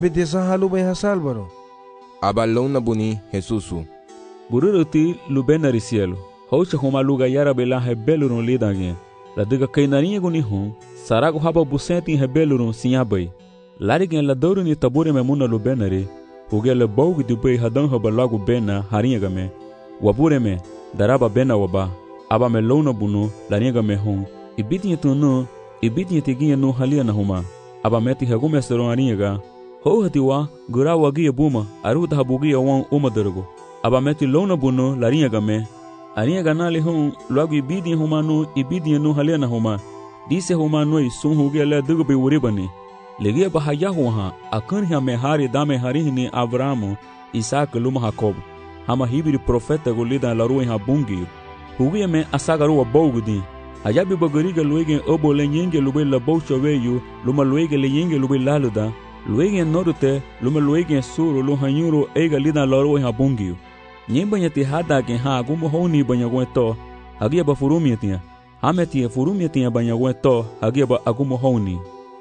Bete san halu bem salvaro. Abalona buni Jesusu. Bururoti lubena risielo. Hocha homa luga yara bela hebelurun lidange. La diga kainarinha guni hon. Sarago haba busenti hebelurun sinyabai. Larigen la doru ni tabure memuna lubenare. Huge le baugu di bay hadan haba lagu bena harinha game. Wabure me daraba bena waba. Aba me lona bunu larinha me hon. Ibitinha tunu. Ibitinha teginha no halia na homa. Aba meti hagume seron harinha ga. Ho hatiwa gura wagia buma aruta habugia wan umadargo. Aba meti lona bunu larinha game. Arinha ganale hon logo ibidinha homa no ibidinha no halia na homa. Dise homa no sun huge le dugo be uribani. Legia bahaya huha akanha me hari dame harini Abrahamu Isaac luma Jacob. Hama hibiri profeta golida la ruha bungi. Hugia me asagaru wa bogudi. Hayabi bagariga luegen obo lenyenge lube la boucha weyu luma luege lenyenge lube laluda. Luegen norte luma luegen suru lu hanyuro ega lida la ruha bungi. Nyembanya ti hada gen ha gumo honi banya gweto. Hagia ba furumiatia. Hameti furumiatia banya gweto hagia ba agumo honi.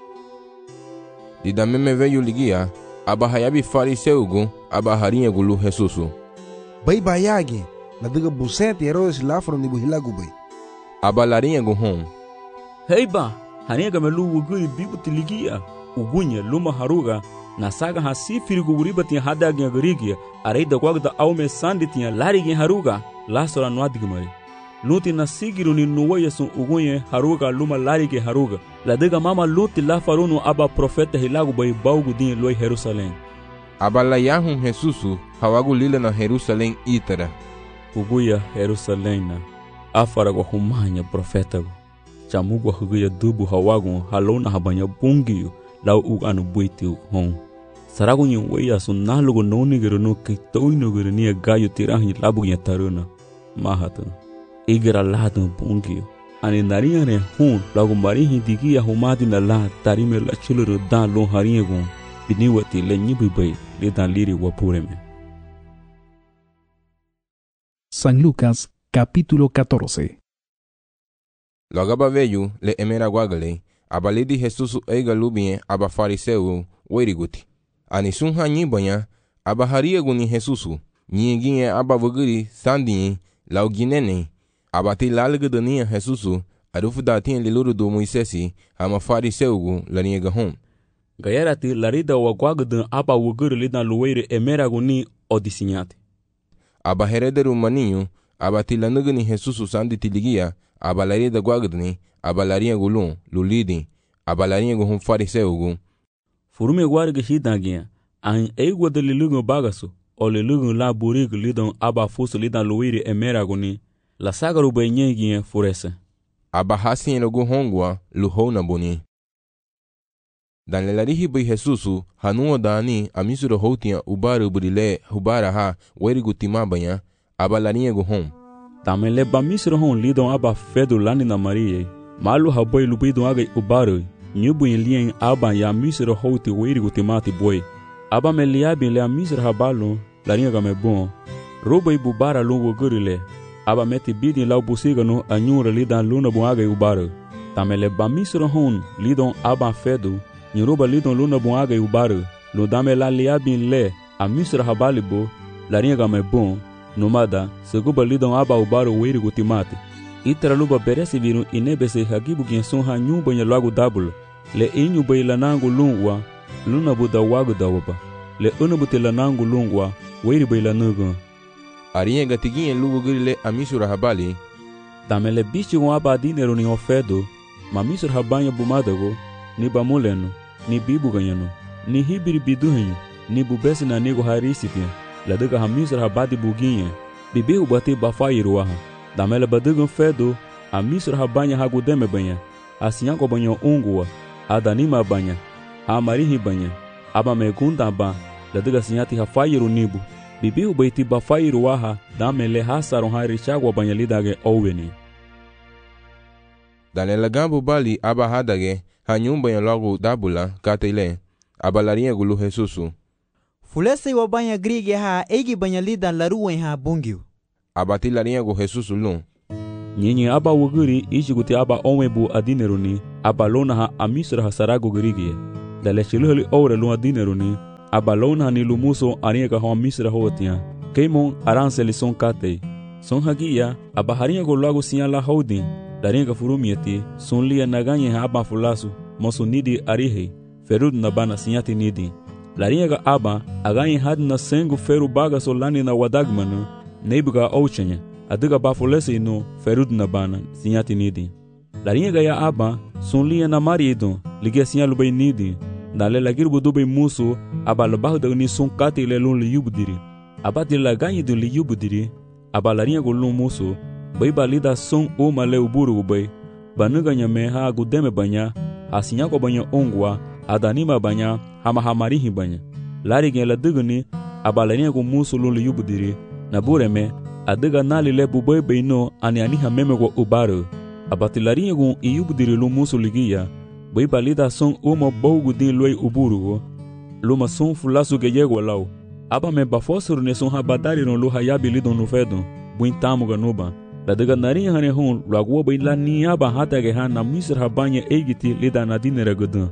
Dida meme veio ligia, aba hayabi fariseugu, aba harinha gulu Jesusu. Bai bayagi, na diga busenti heroes lafro ni buhilagu bai. Aba larinha gu hon. Heiba, harinha gamelu wuguri bibuti ligia, ugunya luma haruga, na saga hasifiri guriba tinha hadagi agarigia, areida gwagda aume sandi tinha larigi haruga, lasora nuadigmari. Luti na sigiru ni nuwaya sun ugunye haruga luma larige haruga. La diga mama luti la farunu aba profeta hilagu bai baugu din loi Jerusalém. Aba la yahun Jesusu hawagu lila na Jerusalém itara. Uguya Jerusalém na afara gwa humanya profeta go. Chamugwa huguya dubu hawagu halona habanya bungiyo lau uganu buiti hon. Saragu nyi weya sun nalugu nonigiru no kitoinugiru niya gayu tirahi labu nya taruna. Mahatu. Igra lado bungio. Ani narinha ne hun lagu marihi digia humadi na la tarime la chuluru dan lon harinha gon. Biniwati le nyibibai le dan liri wapureme. San Lucas, capítulo 14. Logaba veio le emera guagale, abalidi Jesusu eiga lubien aba fariseu weriguti. Ani sun hanyi banya, aba haria guni Jesusu, nyinginye aba vuguri sandinyi, lauginene, abati lalga dania Jesusu, arufu datin liluru do Moisesi, hama fariseugu larinha gahon. Gayarati larida wa guagdan aba wuguri lidan luweire emera guni odisinyati. Aba herederu maninho, abati lanugani Jesusu sandi tiligia, aba larida guagdani, aba larinha gulun, lulidi, aba larinha guhum fariseugu. Furume guarga hidangia, an eigwa de lilugun bagasu, o lilugun la burigu lidan aba fusu lidan luweire emera guni. La sagaru bai nyengie furese. Aba hasin logu hongwa luhona boni. Dan lelarihi bai Jesusu hanuwa dani amisuro hotia ubaru burile hubara ha werigu timabanya aba larinha gu hom. Tamele ba misuro hon lidon aba fedu lani na Marie. Malu habai lubidon agai ubaru. Nyubu in lien aba ya misuro hoti werigu timati boy. Aba me liabin le amisuro habalu larinha game bon. Roba ibubara lungu gurile. Aba meti bidin lau busiga no anyura lidan luna buaga ubaru. Tamele bamisro hon lidon aba fedu, nyiruba lidon luna buaga ubaru. Ludame la liabin le, amisra habalibo, larinha game bon, numada, seguba lidon aba ubaru wiri gutimate. Itra luba beresi virun inebese hagibu genson ha nyumba nya lagu dabul. Le inyu bay lanangu lungwa, luna buda wagu dawaba. Le unubuti lanangu lungwa, wiri bay lanugun. Arinha gatiguinha lugu gurile amisura habali. Tamele bichi gon aba dinero ni ofedo, ma misura habanya bumadago, ni bamuleno, ni bibu ganyano, ni hibiri biduhenyo, ni bubesi na nego harisitia, la diga hamisura habadi buginha, bibi ubati bafairuaha. Tamele badugon fedo, a misura habanya hagudeme banya, asinyanko banyo ungua, adanima banya, ha marihi banya, aba megunda ba, la diga sinyati hafairu nibu. Bibi ubaiti bafairu waha damele hasaron ha richagwa banyalidage oweni. Danela gambu bali aba hadage ha nyumba ya lagu dabula katile aba larinha gulu Jesusu. Fulese wa banya grige ha egi banyalida laruwe ha bungiu. Abati larinha gu Jesusu lun. Nyinyi aba wuguri ishiguti aba onwebu adineruni aba lona ha amisura ha saragu grige. Dale chiluheli ore lun adineruni abalona ni lumuso ariega ho misra hotia keimon aranseli son kate son hagia abaharinga go lago siala houdin daringa furumieti son lia naganye aba fulasu mosunidi arihe ferud na bana sinyati nidi laringa aba aganye hadna sengu feru baga solani na wadagmanu neibuga ouchenya adiga bafulesi no ferud na bana sinyati nidi laringa ya aba son lia na marido ligia sinyalu bay nidi dale lagirbu dubay musu aba labahda ni son kate lelun liyubdiri aba de laganye de liyubdiri aba laringa go lun musu bay balida son o male uburu bay banuga nyame ha gudeme banya asinya ko banya ongwa adanima banya hama hamarihi banya lari gen la dugni abalania ko musulun li yubudiri na bureme adiga nali le bubay beino ani hameme ko ubaru abatilari ko yubudiri lu musuligia bay balida son uma bogu din loy uburu luma son fulasu geyego law aba me bafosuru ne son habadari no lu hayabi lidon no fedo buintamu ganuba la daga nari hane hon lagwo bay la niya ba hata ge han na misra banya egiti lida na dinere godun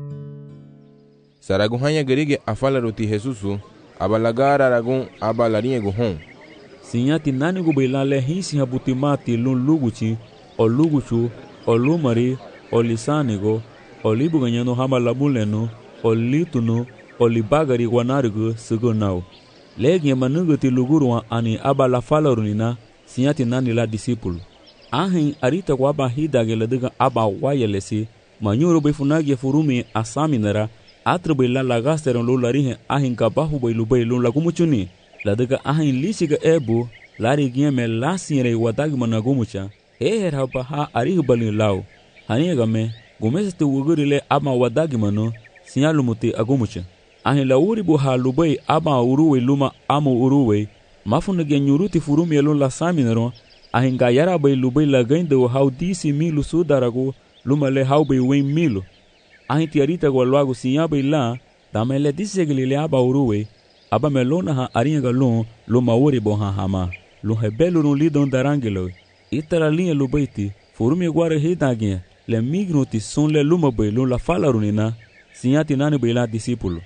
Saragun hanya gerige afala roti Jesusu abalagara ragun abalarinye go hon sinyati nani go bay la le hisi habutimati lun luguchi o luguchu o lumari o lisanigo o libuganyano hama labuleno o lituno o libagari wanarigo sugonau legi manuguti lugurwa ani abala falarunina sinyati nani la disipulu ahin arita kwa aba hidage ladiga aba wayelesi manyuro befunagi furumi asaminara atrbe la lagasteron lo larihe ahin kabahu bailu bailu lagumuchuni ladiga ahin lisiga ebu lari gieme lasire wadagi managumucha eher haba ha arih balin law haniga me gumeste wugurile ama wadagi mano sinyalumuti agumucha ahin lauri bu halubai aba uruwe luma amo uruwe mafunage nyuruti furumi elon la saminero ahinga yara bay lubay la gaindo how disi milu sudarago lumale how bay wen milu ahin tiarita go lago sinya bay la damele disegli aba uruwe aba melona ha aringa lon luma wori bo ha hama lo hebelo no lidon darangelo itara linha lubaiti furumi guare hidage le migroti son le luma bay lo la fala runina sinya tinani bay la discipulo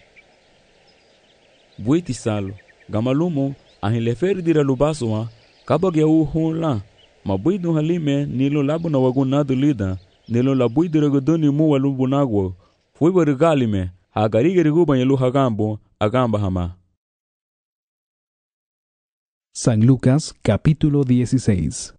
buiti salo gamalumo ahin lefer dira lubasoa kabage u honla mabuidu halime nilo labuna wagunado lida nilo labuidira godoni mu walubunagwo foi barigalime agarigere gubanyalu hagambo agamba hama. San Lucas capítulo 16.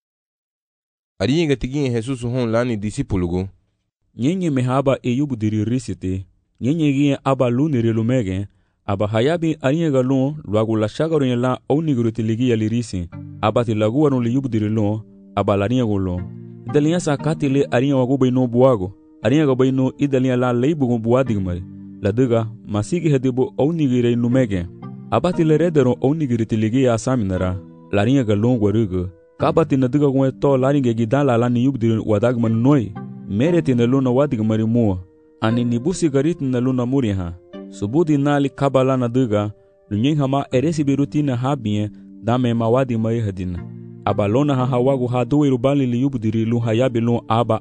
Aringa tigi Jesús hon lani disipulugo nyenye mehaba eyubudiri risite nyenye gie aba lunire lumege aba hayabi aringa lon luagu la shagaron la onigruti ligi ya lirisi abati lagu waron li yubdiri lon aba laringa lon idaliya sa katile aringa wagu bayno buago aringa bayno idaliya la leibu buadigmari la diga masigi hedibo onigire numege abati le redero onigruti ligi ya saminara laringa lon gwarugo kabati na diga gwe to laringa gidala la ni yubdiri wadagman noi mereti na lona wadigmari mo ani nibusi garit na lona muriha subudi nali kabala na diga lunyen hama eresi birutina habie dame mawadi mai hadina abalona ha hawagu ha do irubali li yubdiri lu hayabi lu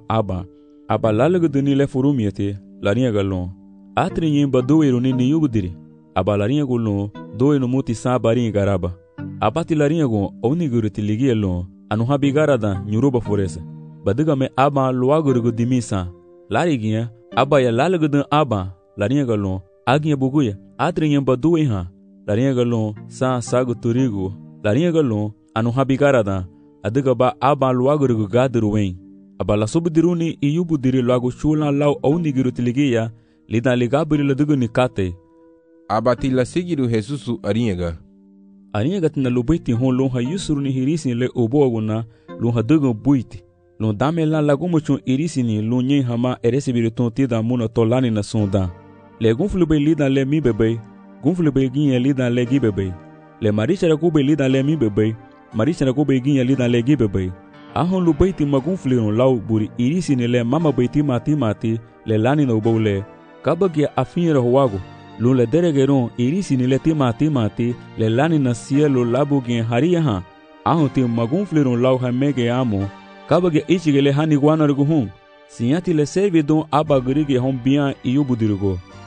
aba lalega duni le furumiete laringa galon atri nyimba do iruni ni yubdiri aba laringa gulon do inu muti sabari garaba abati laringa go oni guruti ligi lo anu habi garada nyuruba foresa badiga me aba luaguru dimisa larigia aba ya lalega dun aba laringa galon aginha buguya atrinha baduwe ha larinha galon sa sagu turigo larinha galon anu habigarada adiga ba aba luaguru gadruwen abala subdiruni iyubudiri lagu chula law aunigiru tiligia lida ligabiri ladugu nikate abati la sigiru Jesusu aringa tina lubaiti hon lon ha yusuruni hirisi le oboguna lon ha dugu buiti lon dame la lagumuchun irisini lon nyen hama eresibiru tontida muna tolani na sonda le gunflube lida le mi bebe gunflube ginye lida le gi bebe le marichara kube lida le mi bebe marichara kube ginye lida le gi bebe ahon lu baiti magunfliron law buri irisi ne le mama baiti mati le lani no bole kabagi afinra huago lu le deregeron irisi ne le timati le lani na cielo labu gen haria ha ahon te magunfliron law ha mege amo kabagi ichigele hani guanarugo hun sinyati le servidon abagurige hon bien iyubudirugo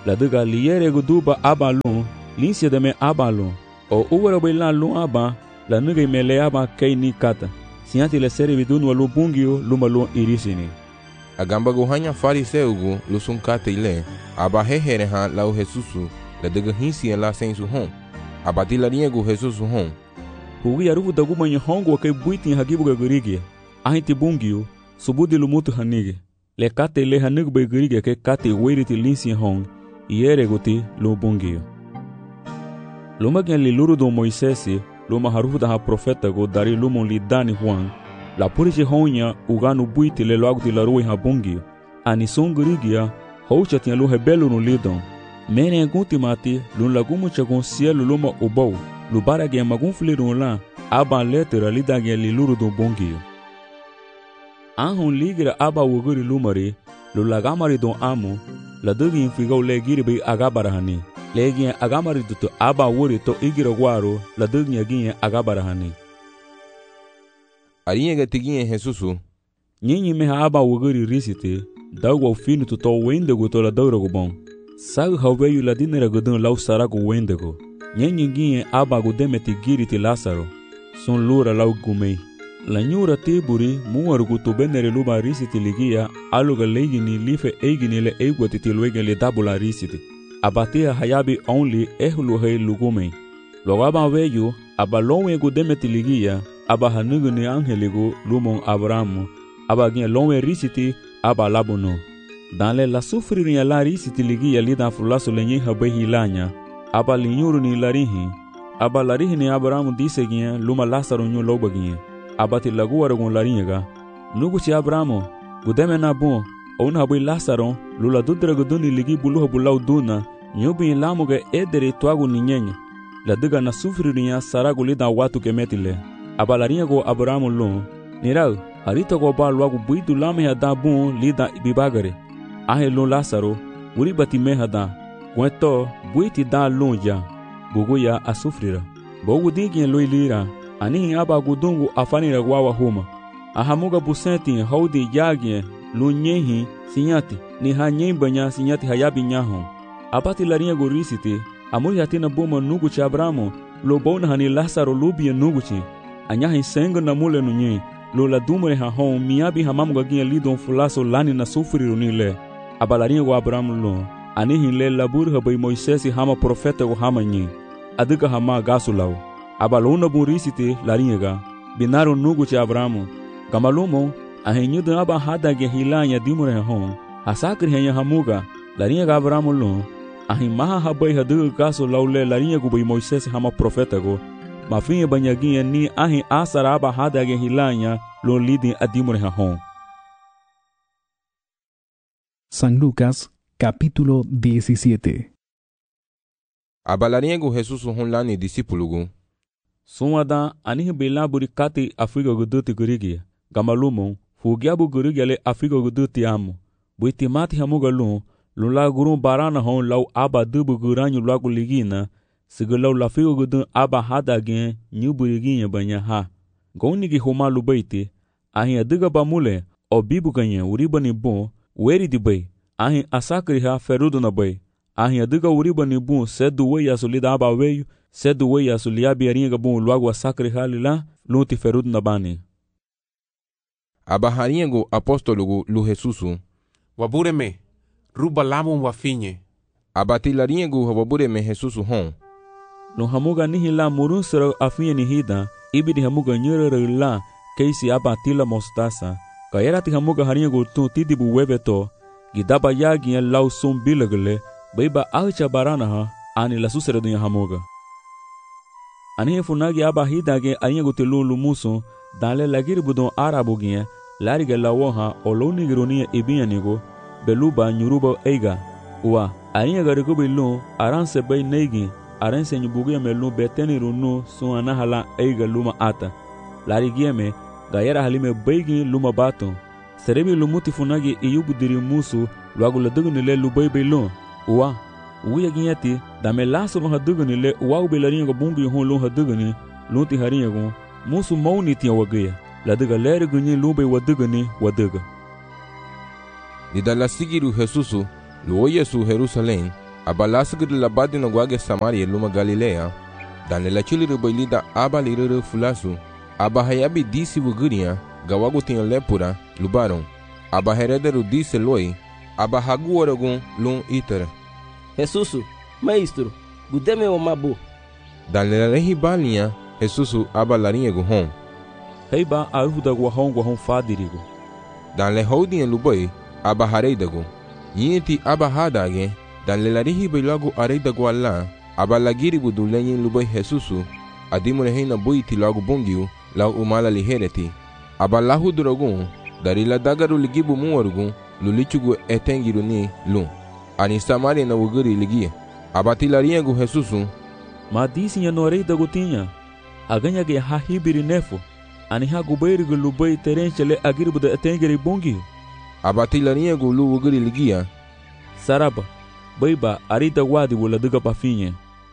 La diga liere guduba abalun, linsia de me abalun. O uwara bailan lun aba, la nuga mele aba kei ni kata. Sianti le sere vidun walu bungio luma lun irisini. Agamba guhanya fariseugu lusun kate ile, aba hehere ha lau Jesusu, la diga hinsi la sensu hon. Abati la riegu Jesusu hon. Hugi arufu dagu manya hongo kei buitin hagibu gagurigi. Ahiti bungio, subudi lumutu hanigi. Le kate le hanig begurigi ke kate weiriti linsi hon, iere guti lu bungio. Luma gen li luru do Moisesi, luma harufu da ha profeta go dari lumon li dani Juan, la puriche honya uganu buiti le loaguti la rui ha bungio. Ani son gurigia, houcha tia lu hebelu no lidon. Mene guti mati, lun lagumu chagon cielo luma ubou, lubara gen magun flirun la, aban letera lida gen li luru do bungio. Anhon ligira aba wuguri lumari, lulagamari don amu, la dugi infigau le giri bi agabarahani. Legin agamari duto aba wuri to igira guaro, la dugi agin agabarahani. Ariega tigin Jesusu. Nyinyi meha aba wuguri risite, dagwa finu to wendego to la daurago bon. Sag haweyu la dinera gudun lau sarago wendego. Nyinyi gin aba gudemeti giri ti Lazaro, son lura lau gumei. La nyura tiburi muargu to benere luba risiti ligia aluga legini life eigini le eigwati tilwege le dabula risiti. Abatia hayabi only ehlu hei lugumei. Logaba weyu aba lonwe gu demeti ligia aba hanuguni angeligu lumon Abrahamu aba gien lonwe risiti aba labuno. Danle la sufriria la risiti ligia lida fulaso lenye habe hilanya aba linyuru ni larihi aba larihi ni Abrahamu dise gien luma Lazaro nyu loba gien. Abati lagu aragon laringa nugu ci Abramo gudeme na bon on habu Lazaro lula dudra guduni ligi bulu bulau duna nyubi lamuga edere tuagu ninyenya la diga na sufriria saragu lida watu kemetile abalaringa go Abramo lo nirau harita go ba luagu buidu lame hada bon lida ibibagare ahe lo Lazaro uri bati me hada gweto buiti da lonja buguya asufrira bogu digi lo ilira ani aba gudungu afanira gwawa huma ahamuga busenti haudi yagye lunyehi sinyati ni hanyembanya sinyati hayabi nyaho abati laringa gorisiti amuri hatina boma nugu cha Abramo lo bona hani Lazaro lubi nuguchi anyahi sengo na mule nunye lo la dumre ha hon miabi hamamuga gien lidon fulaso lani na sufriru nile abalaringa go Abramo lo anihi le labur habai Moisesi hama profeta go hama nyi adiga hama gasulau abalona burisite laringa binaro nugu cha Abramo gamalumo ahenyuda aba hadage hilanya dimure hon asakri henya hamuga laringa Abramo lo ahimaha habai hadu gaso laule laringa go bai Moisés hama profeta go mafinha banyaginha ni ahi asara aba hadage hilanya lo lidi adimure hon. San Lucas capítulo 17. Abalaringa go Jesús hon lani discípulo Sumada anihi bela burikati Afrika guduti gurigi gamalumon fugiabu gurigi le Afrika guduti amu buiti mati hamuga lula gurun barana hon lau aba dubu guranyu lagu ligina sigalau lafigo gudun aba hadagen nyuburiginha banya ha gonigi homa lubaiti ahi adiga bamule o bibu ganha uribani bon weri di bay ahi asakri ha ferudo na bay ahi adiga uribani bon sedu we yasulida aba weyu sedu we yasuliabi aringa bon luagu asakri halila luti ferudo na bani abaharingo apóstolo lu Jesusu wabureme ruba lamun wafinye abatilaringo wabureme Jesusu hon lo hamuga nihila murun sero afinye nihida ibidi hamuga nyurere la keisi abatila mostasa kayerati hamuga haringo tu tidibu webeto gidaba yagi lau sum bilagle baiba alcha barana ha ani la susere dunya hamuga ani funagi aba hidage aringo tilulu muso dale lagir budon arabugia lariga lawoha oloni gironia ibianigo beluba nyuruba eiga wa aringa garigo bilu aranse bay neigi aranse nyubugia melu beteni runu suana hala eiga luma ata larigieme gayera halime beigi luma bato serebi lumuti funagi iyubudiri musu lwagula dugunile lubay bilu wa uya ginyati dame laso lo hadugunile wa ubelaringa bungi hon lo haduguni luti haringa musu mauni tia wagaya ladiga leri gunyi lube wadugani wadaga didala sigiru Jesusu luo Yesu Jerusalén aba lasgir la badi no gwage Samaria luma Galilea, dan la chili rubailida aba lirere fulasu, aba hayabi disi wuguria, gawagu tinha lepura, lubaron, aba herederu disse loi, aba hagu oragun lum itere. Jesus, maestro, gudeme o mabu. Dan la rehi balinha, Jesus aba larinha guhon. Heiba aruda guahon fadirigo. Dan le houdinha luboi, aba hareidagu. Yinti aba hadage, dan le larihi bailagu areidagu alla, aba lagiri budu lenyin luboi Jesusu, adimune heina buiti lagu bungiu, lau umala lihereti. Aba lahu duragun, dari la dagaru ligibu muarugun, lulichugu etengiru ni lum. Ani Samaria na wuguri ligia. Aba tilarinha gu Jesusu. Ma disinha no areidagu tinha. Aganha ge hahibiri nefo. Ani ha gubairigu lubai terenchele agiribu da etengiri bungiu. Aba tilarinha gu lu wuguri ligia. Saraba, baiba arida wadi wula diga pafinha.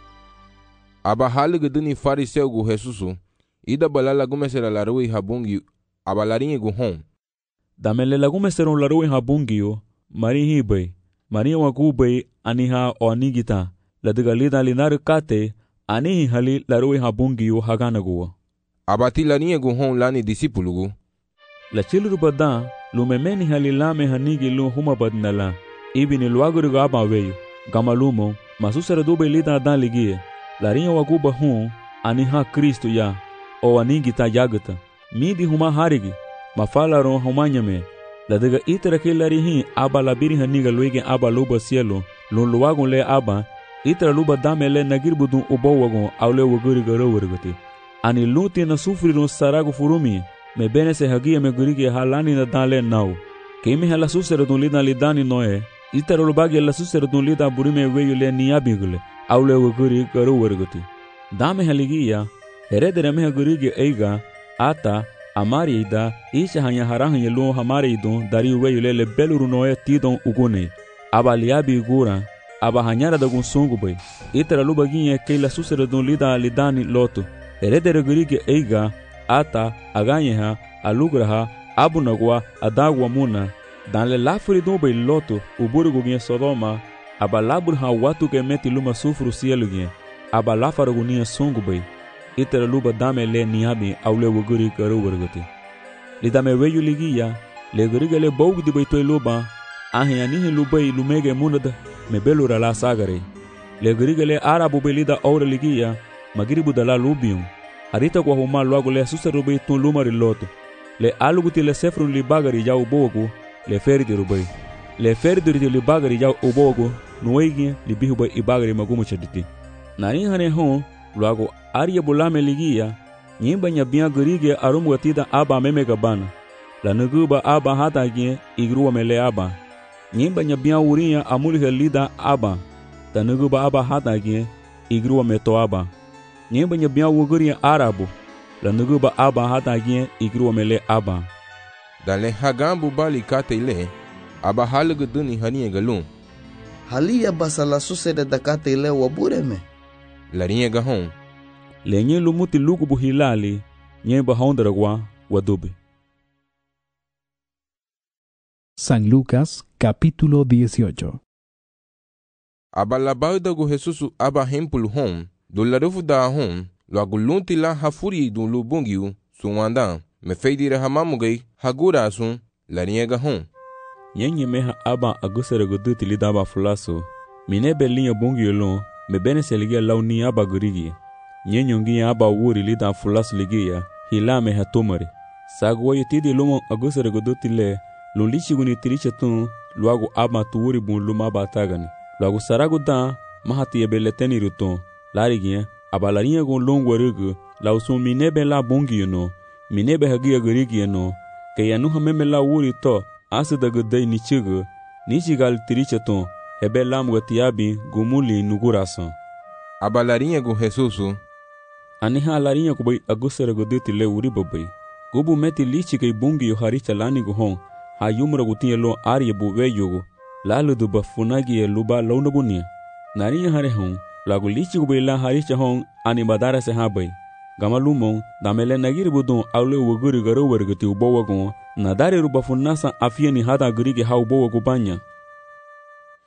Aba haliga duni fariseu gu Jesusu. Ida balala gumesera larui habungi. Aba larinha gu hon. Damele lagumeseron larui habungio. Mari hibai. Maria wagubai aniha o anigita. La diga lida linar kate. Anihi hali larui habungio haganaguwa. Aba tilarinha gu hon lani disipulugu. La chilru badan. Lumemeni hali lame hanigi lu huma badnala. Ibini luagurigu aba veio. Gamalumo. Masusera dube lida dan ligie. Larinha waguba hon. Aniha Cristo ya. O anigita yagata. Midi huma harigi. Mafalaron humanyame. La diga itera ke larihi aba labiri haniga luige aba luba cielo. Lun luagun le aba. Itera luba dame le nagirbudun ubowagun aule waguri garo wargati. Ani luti na sufrirun saragu furumi. Me bene se hagia me gurigi halani na dale nau. Keimi hala susera dun lida lidani noe. Itera lubagi la susera dun lida burime weyu le niabigule. Aule waguri garo wargati. Dame haligia. Heredere me gurigi eiga. Ata. Amari ida isha hanya harahanya lu hamari idon dari weyu le beluru noe tidon ugune. Aba liabi gura. Aba hanyara da gun songu bay. Itera lu baginha ke la susera dun lida lidani loto. Heredere gurigi eiga. Ata aganyeha alugraha abunagwa adagwa muna. Dan le lafuri dun bay loto uburigu ginha Sodoma. Aba laburha watu ke meti luma sufru cielo ginha. Aba lafaragu nia songu bay. Itera luba dame le niabi aule wuguri garo wargati. Lidame weyu ligia, le guriga le bogu di baitoi luba, ahi anihi lubai lumege munada, me belura la sagare. Le guriga le arabu belida aura ligia, magiribu da la lubium. Arita kwa huma luagu le susa rubai tun lumari loto. Le aluguti le sefrun li bagari jau bogu, le feridi rubai. Le feridi li bagari jau ubogu, nuegi li bihubai ibagari magumu chaditi. Nani hane hon, luagu Aria bulame ligia, nyimba nyabia gurige arumu gatida aba meme gabana. La nuguba aba hata gie igruwa mele aba. Nyimba nyabia uria amuli lida aba. Ta nuguba aba hata gie igruwa meto aba. Nyimba nyabia wuguria arabu. La nuguba aba hata gie igruwa mele aba. Dale hagambu bali kate ile, aba haliga duni haniye galum. Halia basala susede da kate ile wabureme. Larinha gahon. Lenye lumuti lugu buhilali, nye bahondragwa wadube. San Lucas, capítulo 18. Aba labauda gu Jesusu aba hempulu hon, do larufu da hon, lo agulunti la hafuri du lubungiu, suwandan, me feidire hamamugai, hagura asun, larinha gahon. Yenye meha aba agusere guduti lidaba fulaso, mine belinha bungiu lon, me bene seligia launi aba gurigi. Nyenyongi aba wuri lida fulas ligia hilame hatomare sagwo yitidi lumo agusere goduti le lulichi guni tiriche tun luagu aba tuuri bun luma batagani luagu saragu da mahati ebeleteni ruton larigia aba larinha gon longwarugu lausu minebe la bungi no minebe hagia gurigi no ke yanu hameme la wuri to asida gudai nichigu nichigal tiriche tun hebe lam gatiabi gumuli nugurasan aba larinha gon Jesusu Aniha larinha kubai agusera goditi le uri babai. Gubu meti lichi kei bungi yo haricha lani guhon. Ha yumra gutinye lo arye buwe yogo. Lalu du bafunagi ye luba launabunia. Narinha hare hon. Lagu lichi kubai la haricha hon ani badara se habai. Gamalumon damele nagiri budon aule wuguri garo wargati ubowa gon. Nadare rubafunasa afia ni hada gurigi ha ubowa gubanya.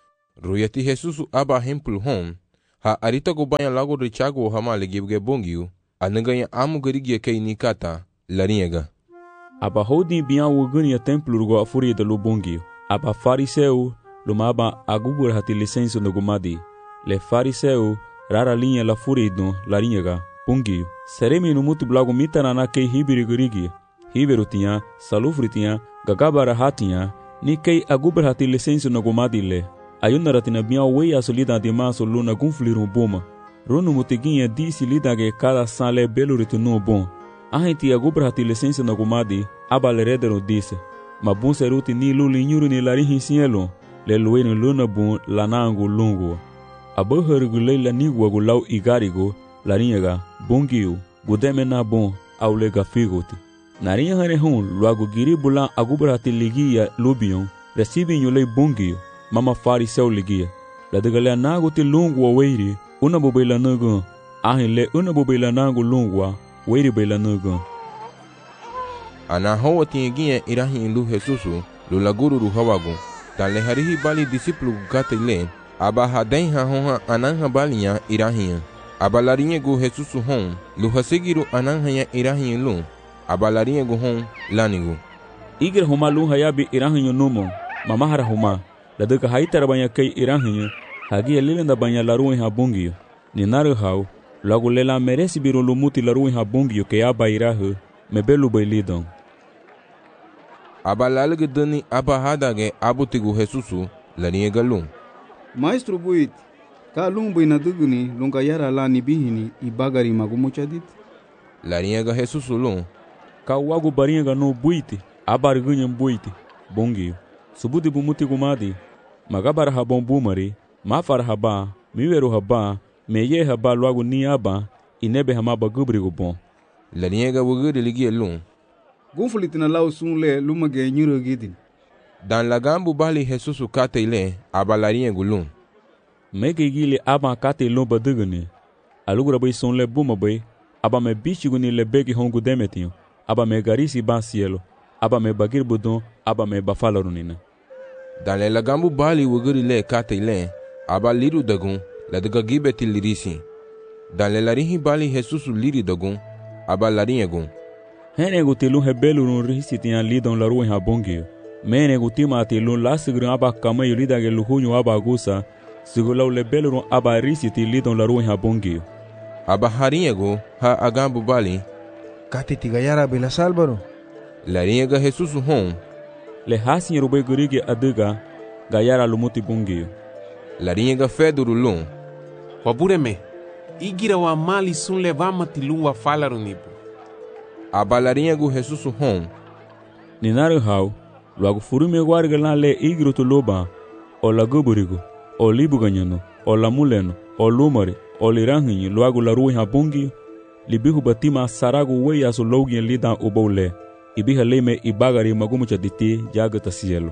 Ruyati Jesusu aba hempul hom, ha arita go banha lago richago hama legibge bongiu, ananganya amu garigia kei nikata, larinhaga. Aba holding bian wugania templo go afuri de lo bongiu. Aba fariseu, lumaba agubur hati licença no gumadi. Le fariseu, rara linha la furido, larinhaga, bongiu. Seremi no mutu blago mitanana kei hibiri gurigia. Hiberu tinha, salufri tinha, gagabara hatinha, ni kei agubur hati licença no gumadi le. Ayunara tina bian wei asolida de maso luna gunflirum boma. Runu mutiguinha disse lida que cada sale belo retorno bom. A gente agubra hati licença no gumadi, abalerederon disse. Ma bun seruti ni lulinhuru ni larin cielo, le lueno luna bun lanango lungo. Abahergulei la nigua gulau igarigo, larinhaga, bongiu, gudemena bom, aulega figoti. Narinha harehun, luago giribulan agubra hati ligia lubion, recibem lei bongiu, mama fariseu ligia. La degalea nago te lungo weiri, una bobela nagan, ahin una bobela nago lungwa, weiri bela nagan. Ana hoa tinha irahi lu Jesusu, lu laguru ru hawagu, tan le harihi bali discípulo gata ile, aba haden ha honha ananha balinha irahi. Aba larinha gu Jesusu hon, lu hasigiru ananha irahi lu, aba larinha gu hon lanigu. Igre homa lu hayabi irahi numo, mamahara homa, la deka haitara banya kei irahi, hagi elilenda banya laruin habungio, ni naru hau, logo lela merece biru lumuti laruin habungio que aba irahu, me belo bailidão. Aba lalga dani aba hadage abutigu Jesusu, larinha galum. Maestro buit, ka lumbu na duguni lunga yara la ni bihini i bagari magumuchadit. Larinha ga Jesusu lum. Ka wago barinha ga no buite, abargunham buite, bongio. Subudi bumuti gumadi, magabara habon bumari, mafar haba, miweru haba, meye haba logo ni aba, inebe hamaba gubrigo bom. Larinha ga wuguri ligia lum. Gunfulitina lau sunle lumage nyuro gidin. Dan lagambu bali Jesusu kate ile, aba larinha gulum. Mege gile aba kate lomba dugani. Alugra bai sunle buma bai, aba me bichiguni le begi hongu demetinho, aba me garisi ba cielo, aba me bagir budon, aba me bafalarunina. Dan le lagambu bali wuguri le kate ile, aba liru dagun, la daga gibeti lirisi. Dan le larinhi bali Jesusu liri dagun, aba larinha gun. Henego telun rebelo no risi tinha lidam la rua habongio. Menego tima telun la sigran aba kamayo lida ge luhunyo aba gusa, sigulau lebelo no aba risi ti lidam la rua habongio. Aba harinha go ha agambu bali. Kate tigayara bela salvaro. Larinha ga Jesusu hon. Le hasin rube gurige adiga, gayara lumuti bongio. Larinha ga feduru lum. Wabureme, igira wa mali sun levama tilu wa falarunibu. Aba larinha gu Jesusu hon. Ninaru hau, logo furume guarga lá le igro tu loba, o la guburigo, o libu ganhano, o la muleno, o lumare, o liranhinho, logo la rua habongi, libihu batima sarago wei aso logi lidan ubole, ibiha leme ibagari magumucha diti jagata cielo.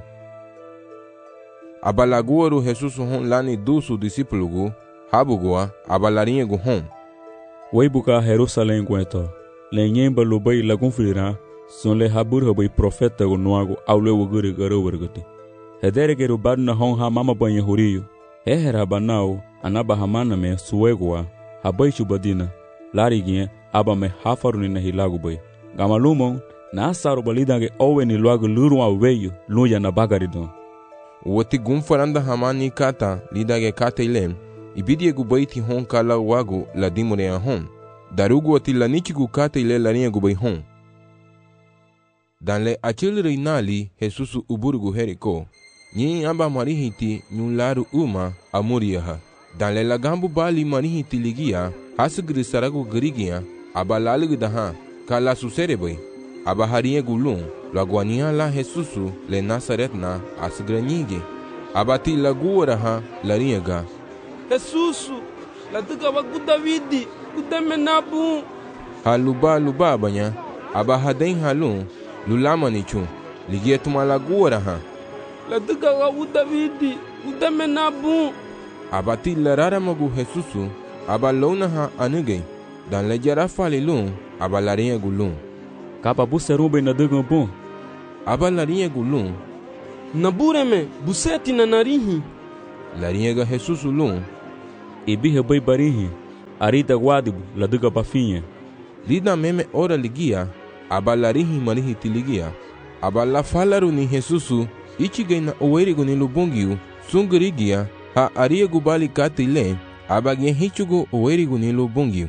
Aba laguaru Jesusu hon lani dusu discípulo gu, habugoa, aba larinha gu hon. Wei buka Jerusalém guento. Lenyemba lubai lagunfira, son le habur habai profeta go noago aule wuguri garo wergati. Hedere geru badna hon ha mama banya huriyo. Hehera banao anaba hamana me suegwa habai chubadina. Larigien aba me hafaruni na hilagu bai. Gamalumon na asaru balidange owe ni luago lurwa weyo luya na bagaridon. Wati gumfaranda hamani kata lidage kata ilem. Ibidie gubaiti hon kala wago la dimore hon. Darugu ati la nichigu kate ile larinha gubai hon. Dan le achil reinali Jesusu uburgu heriko. Nyi amba marihiti nyularu uma amuriaha. Dan le lagambu bali marihiti ligia hasugri saragu garigia aba lalig daha kala susere bai. Aba harinha gulum laguania la Jesusu le Nazaretna asgranyige. Aba ti laguaraha larinha ga. Jesusu, la tuka waku Davidi. Kuteme nabu. Haluba banya, aba haden halun, lulama nichu, ligia tumalaguara ha. La tuka waku Davidi, kuteme nabu. Aba ti larara magu Jesusu, aba lona ha anuge, dan lejara falilun, aba larinha gulun. Kapa buserube na dugan bom. Aba larinha gulun. Nabureme, buseti na narihi. Lariega Jesus lum. Ibihe bai barihi. Arita guadibu la duga pafinha. Lida meme ora ligia. Aba larihi marihi tiligia. Aba la falaru ni Jesusu. Ichige na oerigo ni lubungiu. Sungrigia. Ha ariegu bali katile. Aba gen hichugo oerigo ni lubungiu.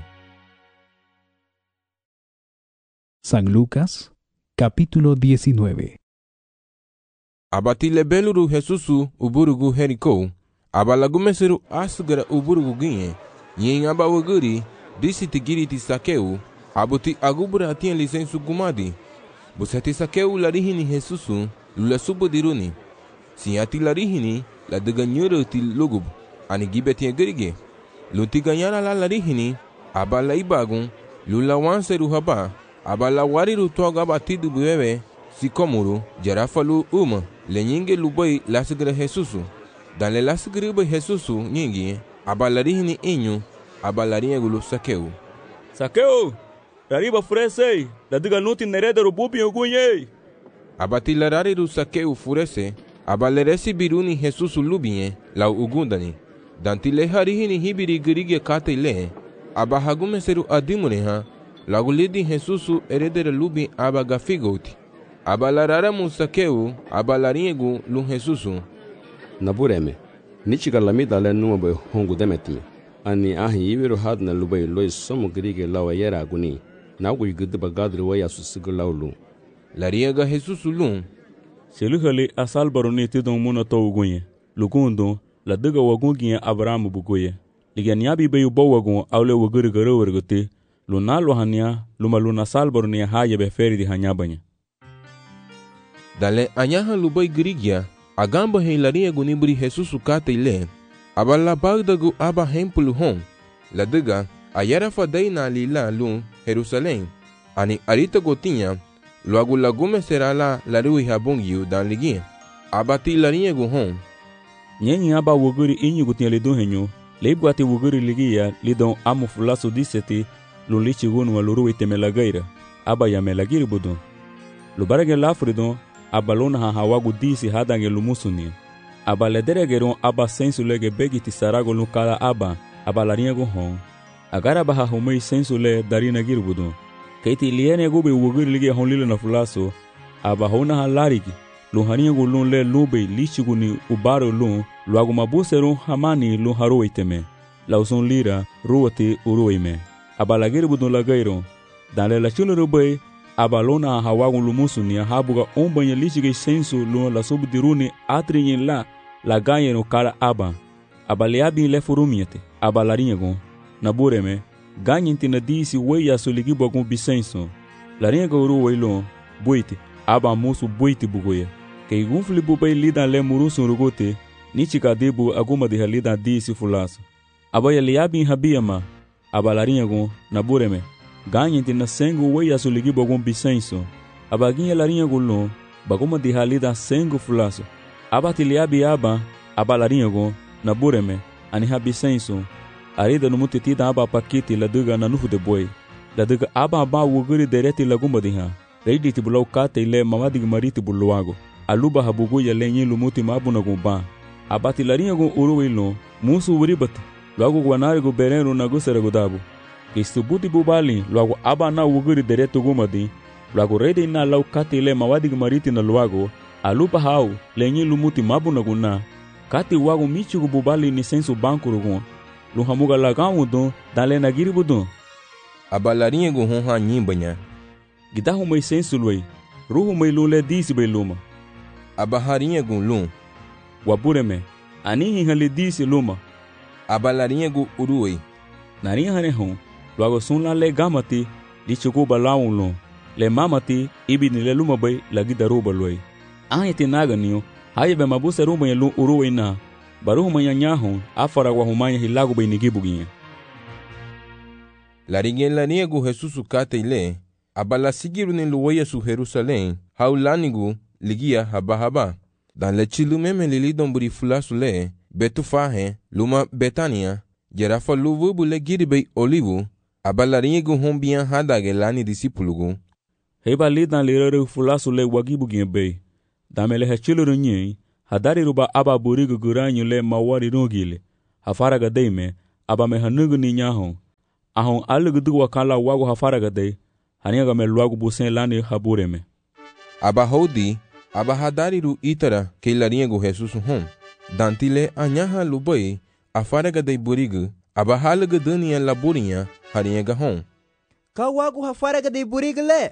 San Lucas, capítulo 19. Abatile beluru Jesusu uburugu Jericó. Abalagumeseru asugara uburugu ginye. Yen abawaguri disi tigiri ti Sakeu. Abuti agubura atien lisensu gumadi. Busati Sakeu larihini Jesusu lula subudiruni. Siati larihini la deganyuru ti lugub. Ani gibeti gerige. Luti ganyara la larihini. Abala ibagun lula wanseru haba. Abala wariru toga batidu bebe. Sikomuru jarafalu lenyinge lubai lasugara Jesusu. Dan le lasugara Jesusu nyingi. Abalarihini inyu. Abalarinha gulu Sakeu. Sakeu! Rariba furese! La diga nuti nereda rububi ogunye! Abatilarari ru Sakeu furese. Abaleresi biruni Jesusu lubinye. La ugundani. Dantile harihini hibiri gerige kate le. Abahagumeseru adimureha. Lagulidi Jesusu eredere lubi abagafigoti. Abalarara Sakeu. Abalarinha gu lu Jesusu. Nabureme. Nichiga lamida le numabe hongu demetime. Ani ahi ibiru hadna lubai loi somo grige lawa yera aguni. Nagu yigdiba gadri waya susigu laulu. Lariega Jesusu lum. Seluhale asal baroni tidon muna to ugunye. Lugundo la diga wagungiye Abrahamu bugoye. Liganiabi bayu bawagun awle waguri garo wargote. Luna lohania luma luna sal baroni haye be feri di hanyabanya. Dale anyaha lubai grigia. Agamba he lariega niburi Jesusu kate ile. Abala bagdagu aba hempulu hon. La diga ayara fadai na lila lu Jerusalém. Ani arita gotinha. Logo lagume será la larui habungiu dan liguinha. Abati larinha gu hon. Nyenyi aba wuguri inyu gutinha lidon henyo. Leibguati wuguri ligia lidon amu fulaso diseti lulichi gunu walurui temelagaira. Aba ya melagiri budon. Lubarage lafridon abalona hawagu disi hadange lumusuni. Aba lederegeron aba sensule begiti sarago lukala aba larinha gu hon. Agara baha humei sensule darina girbudon. Keiti liene gube wuguri ligi honlile na fulaso. Aba hona halarigi. Luharinha gu lun le lube lichigu ni ubaro lun. Luagu mabuseron hamani lun haro iteme. Lauson lira ruwate uruime. Aba la girbudon la gairon. Dan le la chunu rube. Aba lona hawagu lumusuni habuga ombanya lichige sensu lun la subdiruni atrinyin la ganyeno kala aba. Aba leabi le furumiete. Aba larinha gu. Nabureme, ganhenti na disi weia soligi bogun bisenso. Larinha gauru weilon, buite, aba musu buite bugoya. Kei gunfli bubei lida le murusun rugote, nichika debu aguma de halida disi fulaso. Aba ya liabi habiyama, aba larinha gun, nabureme, ganhenti na sengu weia soligi bogun bisenso. Aba ginha larinha gulon, baguma de halida sengu fulaso. Aba tiliabi aba larinha gun, nabureme, ani habisenso. Arida no mutitida aba pakiti la duga na nuhu de boi. La duga aba wuguri dereti la gumba diha. Reidi tibulau kate ile mamadig mariti buluago. Aluba habugu ya lenyi lumuti mabu na gumba. Abati larinha gu uruwe ilo. Musu uribati. Luago guanari gu berenu na gusere gudabu. Kistubuti bubali. Luago aba na wuguri dereti gumba di. Luago reidi na lau kate ile mamadig mariti na luago. Aluba hau lenyi lumuti mabu na guna. Kati wago michi gu bubali ni sensu banku rugun. Luhamuga lagamu don dale na giribudon. Abalarinha gu hon ha nyimbanya. Gidahu mai sensulwei. Ruhu mai lule disi bei luma. Abaharinha gu lum. Wabureme. Anihi hali disi luma. Abalarinha gu uruwei. Narinha hane hon. Luago sun la le gamati. Lichugu balawun lum. Le mamati ibi ni le luma bei la gidaru balwei. Ahiti naga niyo. Haye be mabuse rumba ya lum uruwei na. Baruhu manyanyahon afara wa humanya hilagu bei nigibuginha. Larinha gu Jesusu kate ile. Abala sigiru ni luweya su Jerusalém. Haulanigu ligia haba. Dan le chilu meme lilidon buri fulasu le. Betufahe luma Betania. Jerafa luvubu le giribei olivu. Abalarinha gu hombian hadage lani disipulugu. Heba lidan lirere fulasu le wagibuginha bei. Damele hechilu runye. hadari ruba aba burigu guranyu le mawari nogile hafaraga deime aba me hanugu ni nyahon ahon alugu duwa kala wagu hafaraga de haniaga me luagu busen lani habureme aba hodi aba hadari ru itara ke lariego Jesus hom dantile anyaha lubai afaraga de burigu aba halugu dunia laburinha haniaga hom ka wagu hafaraga de burigu le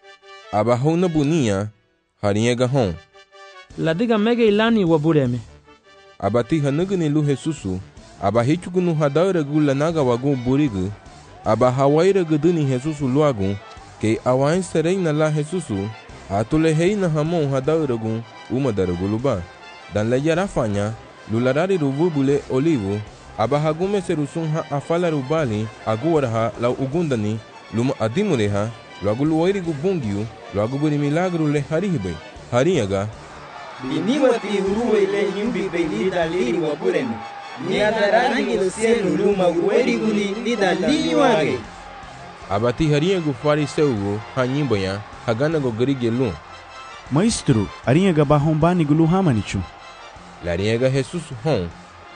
aba hona bunia haniaga hom ladiga mege ilani wabureme abati hanugu ni lu Jesusu aba hichugunu hadara gula naga wagu burigu aba hawaira guduni Jesusu luagu ke awain sereina la Jesusu atule heina hamon hadara gu umadara guluba dan le yarafanya lularari rububule olivo aba hagume serusunha afala rubali aguwaraha la ugundani luma adimureha luagu luwairi gubungiu luagu buri milagru le harihibe hariyaga Biniwati uruwe le nyumbi belida liri wabureme. Ni adarangi lo selu luma uweri guli lida liwage. Abati hariyagu fariseu hanyimboya hagana go grige lu. Maestro, arinyaga bahombani gulu hamanichu. Lariyaga Jesus hon.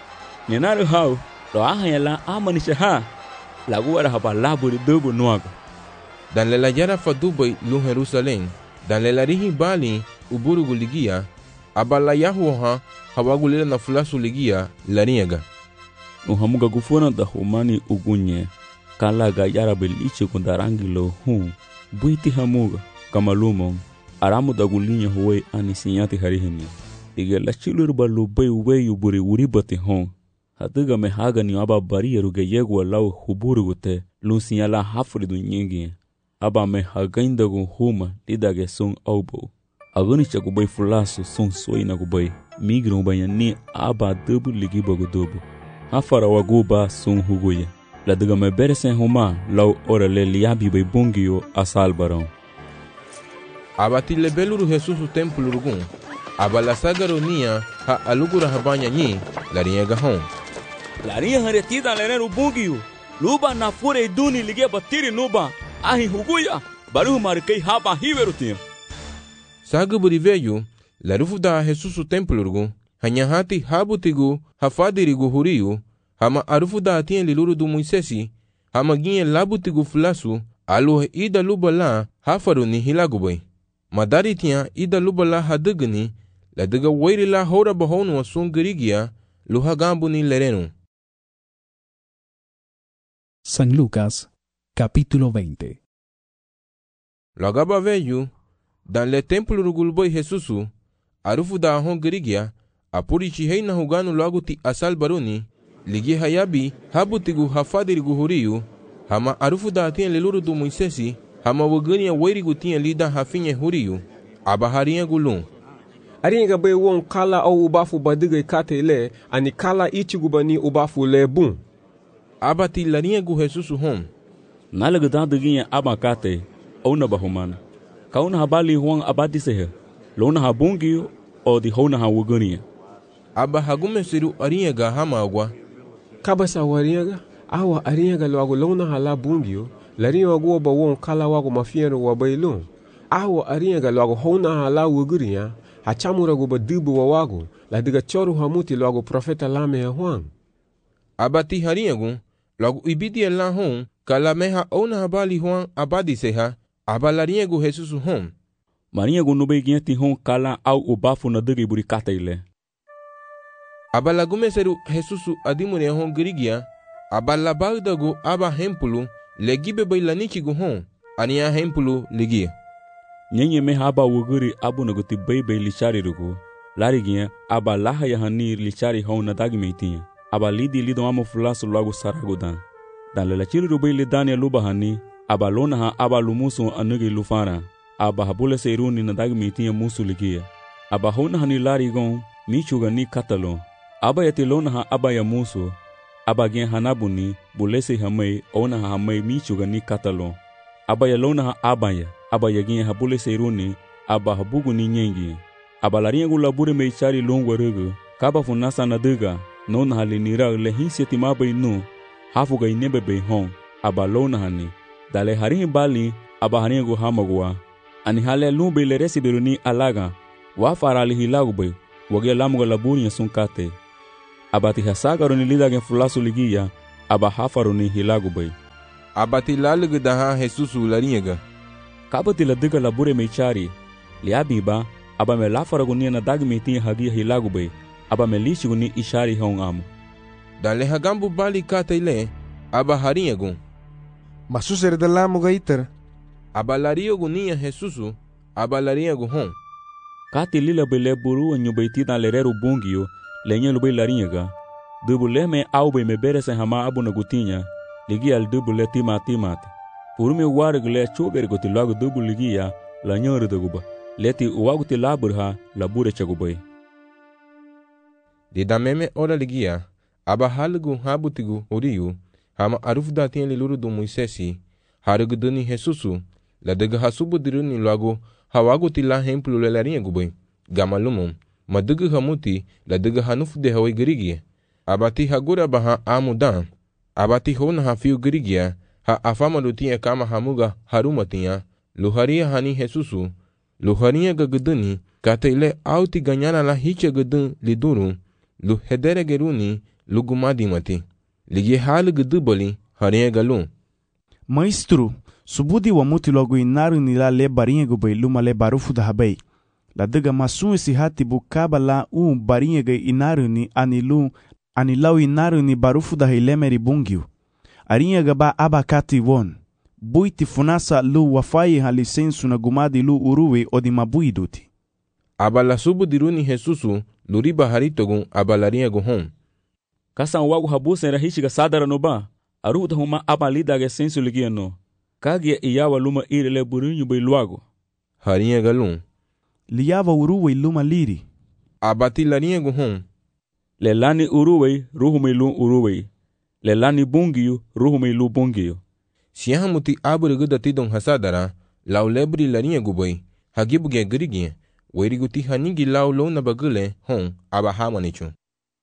Nenaru hau, lo ahayala amanisha ha. Laguara haba laburi dubu nuaga. Dan le la yara fadubai lu Jerusalem. Dan le larihi bali uburu guligia. Abala yahuha hawagulila na fulasu ligia lariyaga. Uhamuga gufuna da humani ugunye. Kalaga yara beliche kundarangi lo buiti hamuga kamalumon. Aramu da gulinya huwe anisinyati harihini. Iga la chilur balu bay weyu buri uribati hon. Hatiga me haga ni aba bari ruge yegwa lau huburu gute lusinyala hafridu nyingi. Aba me hagainda gun huma lidage sung aubo. Agani chaku bay fulasu sung soina gubay. Migron bayani aba dubu ligi bagu dubu. Hafara waguba sung huguye. La diga me beresen huma lau ora le liabi bay bungio asal barão. Abati le beluru Jesus o templo rugun. Aba la sagaronia ha alugura habanya nyi lariyaga hon. Larinha haretida leneru bungio. Luba na fure duni ligia batiri nuba. Ahi huguya. Baru marikei haba hiverutinha. Sagaburi veio, larufu da Jesus o templo rugun. Hanyahati habutigu hafadirigu huriu. Hama arufu da atien liluru du Moisesi. Hama ginye labutigu fulasu. Aluhe ida luba la hafaru ni hilagubay. Madari tia ida luba la hadugani. La diga wairi la hora bahonu wa sungirigia. Luha gambu ni lerenu. San Lucas, capítulo 20. Lagaba veio, dan le templo rugulboy Jesusu, arufu da ahon girigia, apuri chihei na huganu lagu ti asal baruni, ligi hayabi, habutigu hafadirigu huriu, hama arufu da atien leluru du Moisesi, hama wagania wairigu tien lida hafinye huriu, abaharia gulun. Aringa bay won kala au ubafu badiga kate le, ani kala ichigubani ubafu le bun. Abati lariegu Jesusu hom. Nalaga dandaginha abacate, ou na bahumana. Kauna habali huang abati sehe. Lona habungi o di hona hawugania. Aba hagume siru ariega hamagwa. Kabasa wariega, awa ariega loago lona hala bungio, laringa wago ba won kala wago mafiero wa bailon. Awa ariega loago hona hala wuguria, hachamura go ba dubu wa wago, la diga choru hamuti loago profeta lame ya huang. Abati hariegu, logo ibidi la hon, kala meha ona habali huang abadi seha, abalariegu Jesusu hom. Mariego no beginti hon kala au ubafu na digi burikata ile. Abalagume seru Jesusu adimune hon girigia, abalabagdago aba hempulu, legibe bailanichigu hon, ania hempulu legia. Nyenye meha aba wuguri abu naguti bebe lichari rugu, larigia aba laha yahani lichari hon na dagi meitinha. Aba lidi lido amo fulasu logo saragodan. Dan le lachiri rubai le dania luba hani, aba lona ha aba lumusu anugi lufara. Aba habule seiruni na dagi mitinha musu ligia. Aba hona hani larigon, michuga ni katalon. Aba yati lona ha aba ya musu. Aba gen hanabuni, bulese hamay, ona ha hamay michuga ni katalon. Aba ya lona ha aba ya gen habule seiruni, aba habugu ni nyengi. Aba lariengu labure meichari longwa rugu, kaba funasa na duga. Non hali nira le hinsi timabay nu hafuga inebe bay hon abalona hani dale harin bali abaharin go hamagwa ani hale lumbe le resiberuni alaga wa farali hilagu bay wage lamuga laburi sun kate. Abati hasagaro ni lidagen fulasu ligia, aba hafaro ni hilagu bay. Abati lalugu daha Jesusu lariega. Kabati ladiga labure meichari. Liabiba, aba me lafaragu ni na dagmi tin hagia hilagu bay, aba me lishigu ni ishari hong amu. Dale hagambu bali kate ile, aba hariegu. Masusere de lamuga iter. Aba lariegu ni Jesusu, aba lariegu hong. Kati lila bele buru anyu baiti dan lereru bungio, lenye lubay lariega. Dubule me au bay me berese hama abu na gutinya, ligi al dubule timati. Purume warig le choger goti lagu dubu ligia, la nyoru daguba. Leti uwaguti laburha, labure chagubay. Di dameme ora ligia, aba halugu habutigu uriyu, hama arufda tien liluru du Moisesi, harugu duni Jesusu, la daga hasubu diruni lagu, hawaguti la hemplu le lariegu bay, gamalumum, madugu hamuti, la daga hanufu de hawai girigie. Abati hagura baha amudan, abati hona hafiu girigia, ha afamalu tia kama hamuga harumatia, luharia hani Jesusu, luharia gaguduni, kataile auti ganyana la hiche gudun liduru, lu hedere geruni, lugumadi mati. Ligi hal guduboli, haria galu. Maestro, subudi wa muti logo inaru ni la le barinha gubay luma le barufu da habay. La daga masun esi hati bukaba la barinha ga inaru ni anilau inaru ni barufu da hilemeri bungiu. Arinha gaba abakati won. Buiti funasa lu wafai ha lisensu na gumadi lu uruwe odi mabui duti. Abala subu diruni Jesusu, luriba haritogun abalaria gohon. Kasan wagu habusen rahishiga sadara no ba, aruda huma abalida ge sensu ligiano. Kagia iyawa luma irele burinyu bay luago. Harinha galun. Liyawa uruwe luma liri. Abati larinha gohon. Lelani uruwe, ruhumay lu uruwe. Lelani bungiyu, ruhumay lu bungiyu. Siyahamuti aburigu datidon hasadara, lau lebri larinha gubay, hagibuge girigie, weriguti hanigi lau lo na bagule, hon, aba hamanichu.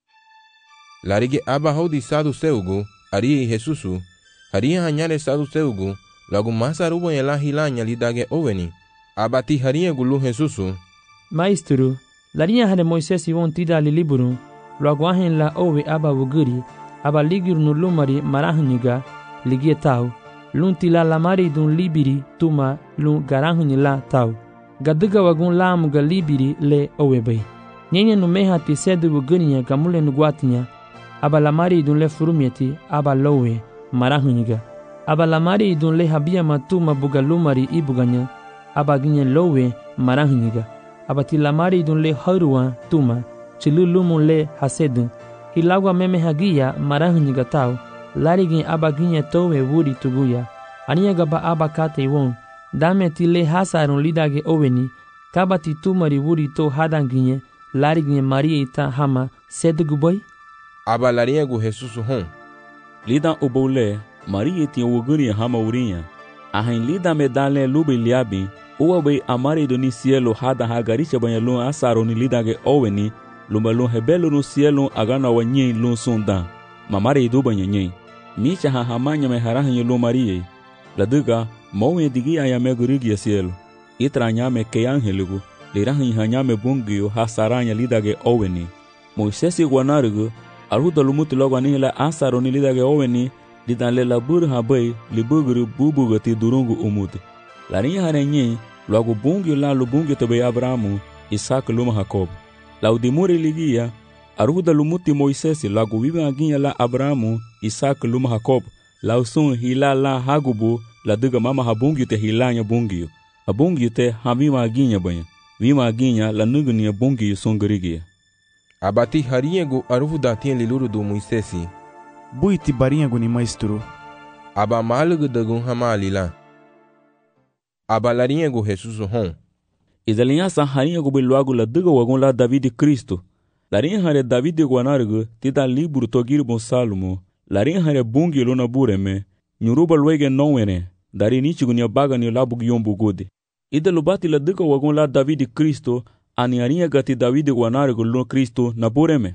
Larige aba hodi sadu seugu, arie Jesusu, haria hanyare sadu seugu, lagu masa rubo yela hilanya lidage oveni, abati haria gulu Jesusu. Maestro, larinha hane Moisesi won tida li liburu, lagu ahen la ove aba wuguri, aba ligir no lumari marahuniga, ligie tau, lun tila lamari dun libiri tuma lun garahuni la tau. Gaduga wagun lamuga libiri le owebay. Nyenye no meha ti sedu wuguniya gamule no guatinya, aba lamari dun le furumieti aba lowe marahuniga. Aba lamari dun le habia matuma buga lumari ibuganya, aba ginye lowe marahuniga. Aba ti lamari dun le haruwa tuma, chilu lumun le hasedun. Hilagwa meme hagia marahuniga tau, larigin aba ginye towe wuri tuguya. Aniya gaba aba kate won, dame ti le hasarun lidage oweni, kabati tumari wuri to hadanginye, larigin maria ita hama seduguboy. Aba lariegu Jesusu hon. Lidan ubole, maria ti wuguri hama urinha. Ahin lida me dale lube liabi, uwabe amare do ni cielo hada hagaricha banha lun asaro ni lidage oweni, lumba lun hebelo no cielo agana wanyi lun sunda. Mamare do banha nyi. Micha ha hamanya me harahanyo lun marie. Laduga, mowe digi ayame gurigi cielo. Itranya me ke angeligu, lirahin hanyame bungio hasaranya lidage oweni. Moisesi guanarugu, aruda lumuti logo anihila asaro ni lidage oweni, lidan le labur habay libuguru bubugati durungu umuti. Larinha harenye, logo bungio la lubungio tebe Abrahamu, Isaac luma Jacob. Laudimuri ligia, aruda lumuti Moisesi lago viva aginha la Abrahamu, Isaac luma Jacob. Lausun hila la hagubu, la duga mama habungio te hilanya bungio. Habungio te havima aginha banha. Vima aginha la nugunia bungio songorigia. Abati hariego aruda tien liluru do Moisesi. Buiti barinha ni maestro. Aba malugu dagun hamalila. Aba lariego Jesusu hon. Idalinha sa hariego biluago la duga wagon la David Cristo. Larinha hare David guanargo tida libro togir bon Salmo. Larinha hare bungi lona bureme. Nyuruba luege nowene. Dari nichigu ni baga ni labu gyombu gode. Ida lubati la duga wagon la David Cristo. Ani arinha gati David guanargo lo Cristo na bureme.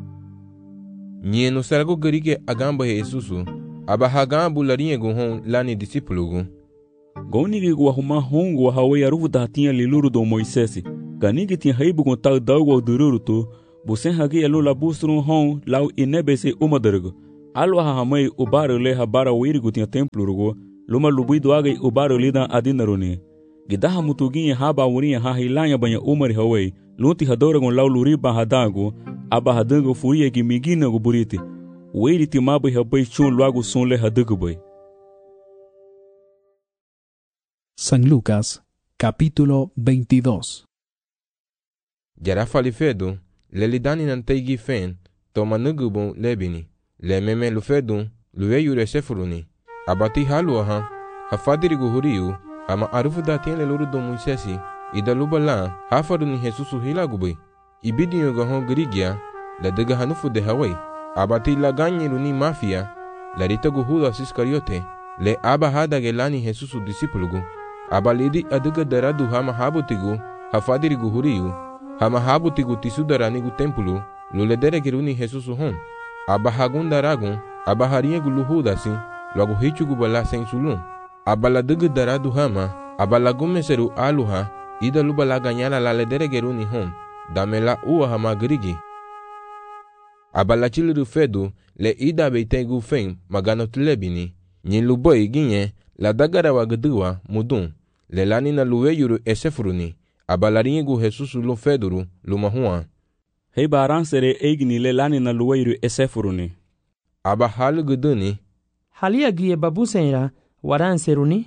Nye no sargo garige agamba Jesusu. Aba hagambu lariego hon lani disipulugu. Gonigi guahuma hongo hawe aruda tinha liluru do Moisesi. Ganigi tinha haibu com tal dago dururuto, busen hagi elu la bustrun hon lau inebese umadergo. Alwa hamai ubaro le habara wirigu tinha templo rugo, luma lubuido agai ubaro lida adinaruni. Gidaha mutuginha haba urinha hahilanya banha umari hawai, lunti hadoragon lau luriba hadago, aba hadango furia que migina go buriti. Wiri timabai habai chun luago son le hadago bai. San Lucas, capítulo 22. Jara falifedo, le lidani nantegi fen, toma nugubon lebini, le meme lufedun, luwe yure sefuruni, abati haluaha, hafadirigu huriu, ama arufu datien le luru do Moisesi, ida lubala, hafaruni Jesusu hilagubai, ibidinyo gahon grigia, la dega hanufu de Hawaii, abati la ganyiruni mafia, la ritagu Judas Iscariote, le aba hada gelani Jesusu disipulugu, abalidi aduga daradu hama habutigu, hafadirigu huriu, hama habutigu tisudaranigu tempulu, luledere geruni Jesusu hon, aba hagun daragun, aba hariegu luhudasi, luagu hichugu bala sensulun, abala duga daradu hama, abala gumeseru aluha, ida lubala ganyala la ledere geruni hon, damela uwa hama grigi. Abala chiliru fedu, le ida beitegu fen, maganot lebini, nyin luboi ginye, la dagara wagduwa, mudun, le lani na luwe yuru esefuruni, abala ringu Jesusu lu feduru, lumahua. Hei baran sere eigni le lani na luwe yuru esefuruni. Aba halu guduni, Halia gie babusenra, waran seruni?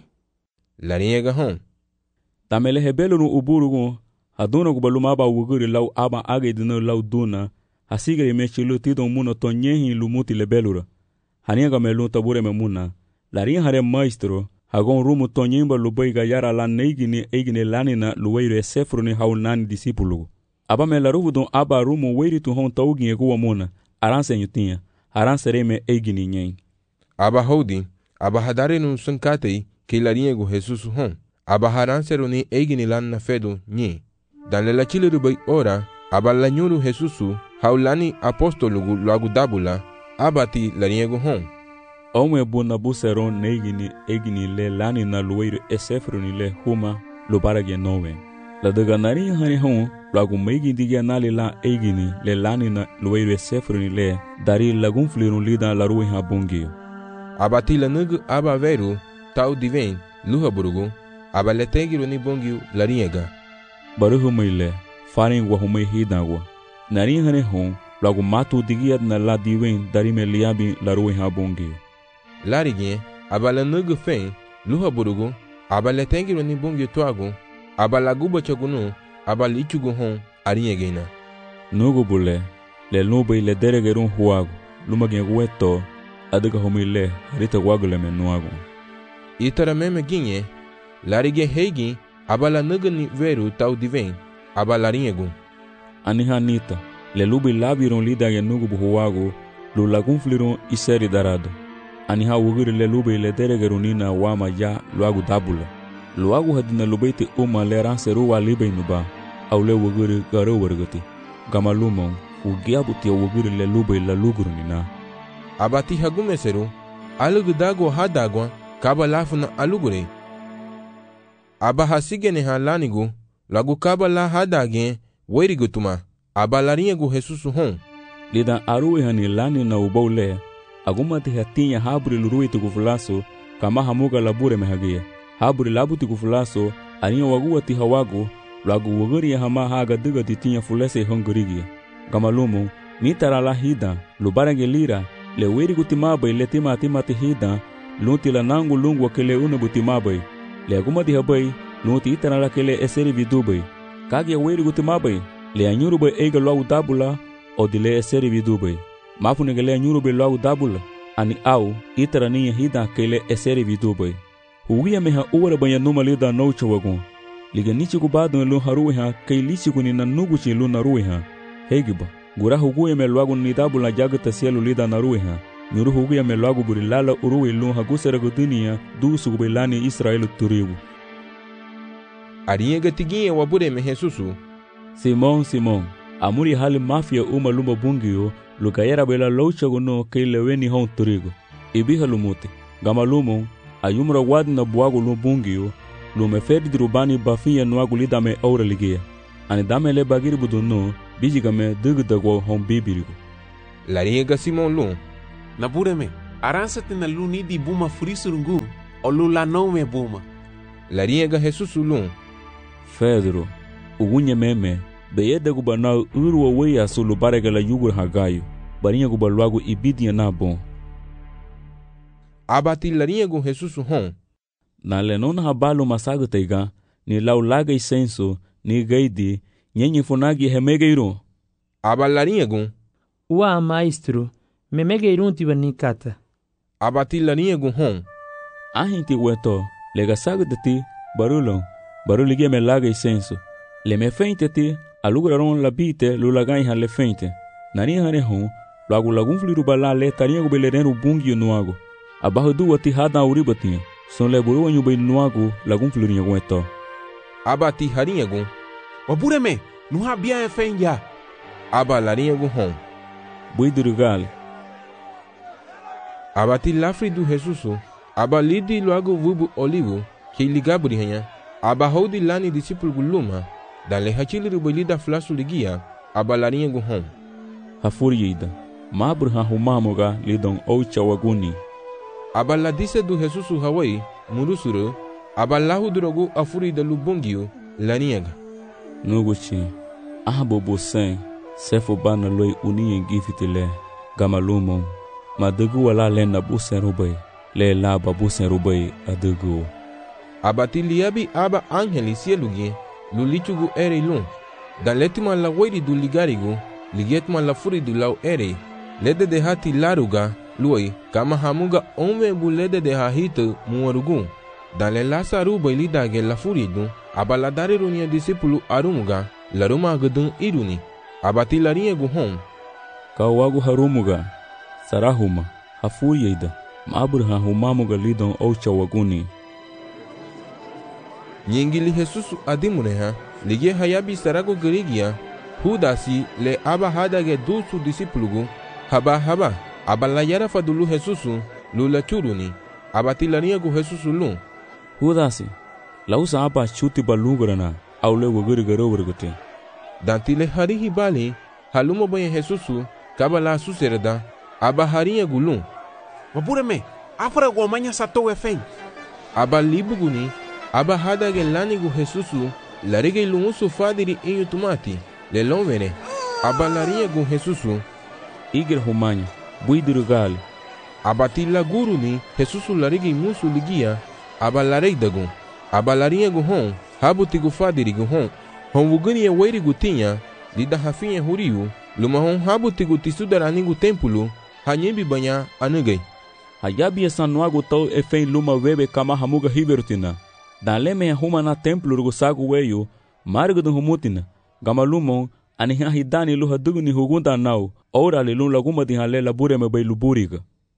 la ringa hon. Tamele hebelunu uburugu, haduna gubalumaba wuguri lau aba agedino lau duna, hasigari mechilu tidon muna tonyehi lumuti lebelura. Haniaga melun tabure memuna, la ringa hare maestro, hagon rumu tonyimba lubaiga yara la neigini eigini lanina luweiro esefruni haunani disipulugu. Aba me la ruvudon aba rumu weiritu hon taugi ekuwa muna, aranse nyutinha, aranse reme eigini nyen. Aba hodi, aba hadare nun sunkatei, ke la ringa Jesusu hon, aba haranse runi eigini lan na fedu nye. Dan le la chile rubai ora, aba la nyuru Jesusu, haulani apostolugu luagu dabula, abati la ringa hon. Ome buna buseron neigini egini le lani na luweiro esefruni le huma lubarage nowe. La daga nari hani hon lagu meigi digia nali la egini le lani na luweiro esefruni le dari lagun flirun lida la ruwe ha bungi. Abati la nugu aba veru tau diven luha burugu aba le tegiru ni bungi la ringa. Baruhu meile farin wa humei hidagwa. Nari hani hon lagu matu digia na la diven dari me liabi la ruwe ha bungi. Larigien, abala nugu fen, luha burugu, abala tengiru ni bungi tuagu, abala guba chagunu, abala ichugu hon, ariegena. Nugu bule, le lube le deregerun huagu, lumagien gueto, adiga homile, harita wagule menuagu. Itara meme ginye, larigien heigi, abala nugu ni veru tau diven, abala riegu. Aniha nita, le lube labiron lida ya nugu buhuagu, lu lagun flirun iseri darado. Aniha wugiri le lube le deregerunina wama ya luagu dabula. Luagu hadina lubeiti le ranseru wa libe nuba, au le wugiri garo wargati. Gama lumon, ugiabuti ya wugiri le lube la lugurunina. Abati hagumeseru, alugu dago hadagwa, kaba lafuna alugure. Aba hasigene halanigu, lagu kaba la hadagien, werigutuma, aba la riegu Jesusu hon. Lida aruwe hani lani na ubaule, agumati hatinya haburi luruwe tukufulaso kama hamuga labure mehagia. Haburi labu tukufulaso aniya waguwati hawagu lagu waguri ya hama haga diga titinya fulese hongorigia. Gamalumu nitara la hida lubarange lira le weri gutimabai le timati hida lunti la nangu lungu wakele unabutimabai. Le agumati habai lunti itara la kele eseri vidubai. Kage weri gutimabai le anyurubai eiga luagu dabula o dile eseri vidubai. Mafu negele nyurube luagu dabula, ani au, itara niya hida kele eseri vidubai. Huwia meha uwara banya numa lida noucha wagun. Liga nichi kubado lu haruwe ha, kei lichi kuni na nuguchi lu naruwe ha. Hegiba, gura huguya me luagu ni dabula jagata sielu lida naruwe ha. Nyuru huguya me luagu buri lala uruwe lu hagusera gudunia, dusu kubelani Israelu turigu. Ariega tiginye wabure me Jesusu. Simon, amuri hali mafia lumba bungio, lukayera bela loucha guno kei leweni hon turigo. Ibiha lumuti, gama lumo, ayumra wadi na buagu lumbungio, lume fedi dirubani bafiya nuagu lidame aura ligia. ani dame le bagiri budu no bijigame dugdago hon bibirigo. Lariega Simon lun. Nabureme, aransate na luni di buma frisurungu, o lula nome buma. Lariega Jesus lun. Pedro, ugunye meme, beyede gubanau urwa weya sulu barega la yugur hagayo, barinha gubaluago ibidia na bon. Abati lariega Jesus hon. Na lenona habalo masago teiga, ni laulaga isenso, ni gaidi, nyenye funagi hemegeiro. Aba lariega. Ua maestro, memegeirun tiba nikata. Abati lariega hon. Ahinti weto, lega sago de ti, barulon. Baruligia me laga isenso. Le me feinte ti, aluguraron la bite, lulagai ha le feinte. Nani hane hon, lagun fliru bala le tarinha gubelereno bungi nuago. Abajo du ati hada uribatinha. Son le buru anyu be nuago, lagun fliru gueto. Abati harinha gun. Wabureme, nu habia e fenja. Aba larinha gun hon. Buidurugal. Abati lafri do Jesusu. Aba lidi loago vubu olivo, que ligabri hanha. Aba hodi lani discípulo guluma, dan le hachili rubolida flasu ligia, aba larinha guhon. Hafuriida, mabur hahumamoga lidon oucha waguni. Aba la disse do Jesusu Hawaii, murusuru, aba lahu drogu afurida lubungio, larinha. Nuguchi, bobo sen, sefo bana loi unien gifitile, gamalumon, madugu wala lena busen rubai, le la babusen rubai adugu. Abati liabi aba angeli sielugie, lulichugu ere lun. Dan letman la weiri du ligarigu, ligetman la furi du lau ere. Lede de hati laruga, lui, kama hamuga ome bu lede de hahita muarugu. Dan le lasa ruba ilidage la furi du, aba la dare runia disipulu arumuga, laruma agadun iruni. Abati larinha guhon. Kawagu harumuga, sarahuma, hafuriida, mabur hahumamuga lidon oucha waguni. Nyingili Jesus adimuneha, ligie hayabi sarago gerigia, hudasi le aba hadage dusu disiplugu, haba, aba la yara fadulu Jesusu, lula churuni, abati larinha gu Jesusu lun. Hudasi, lausa aba chuti balungrana, aule wagurigaro wargute. Dantile harihi bali, halumo banye Jesusu, kabala suserda, aba harinha gulun. Wabureme, afra gomanya sato efen. Aba libuguni, aba hadage lanigu Jesusu, larige lumusu fadiri inyu tumati, le lomene, aba larinha gu Jesusu, igir humanya, buidurugal. Abati la guruni, Jesusu larige musu ligia, aba lareidagu, aba larinha gu hon, habutigu fadiri gu hon, hon wuguni weiri gu tinha, lida hafinha huriu, luma hon habutigu tisudaranigu tempulu, hanyembi banya anugai. Hayabi esanuagu tau efen luma webe kama hamuga hiberutina. Dan leme huma na templo rugo sagu weyo, margo do humutina, gamalumon, aniha hidani luha duguni hugunda nau, ora le lun laguma di halela bureme bay luburiga.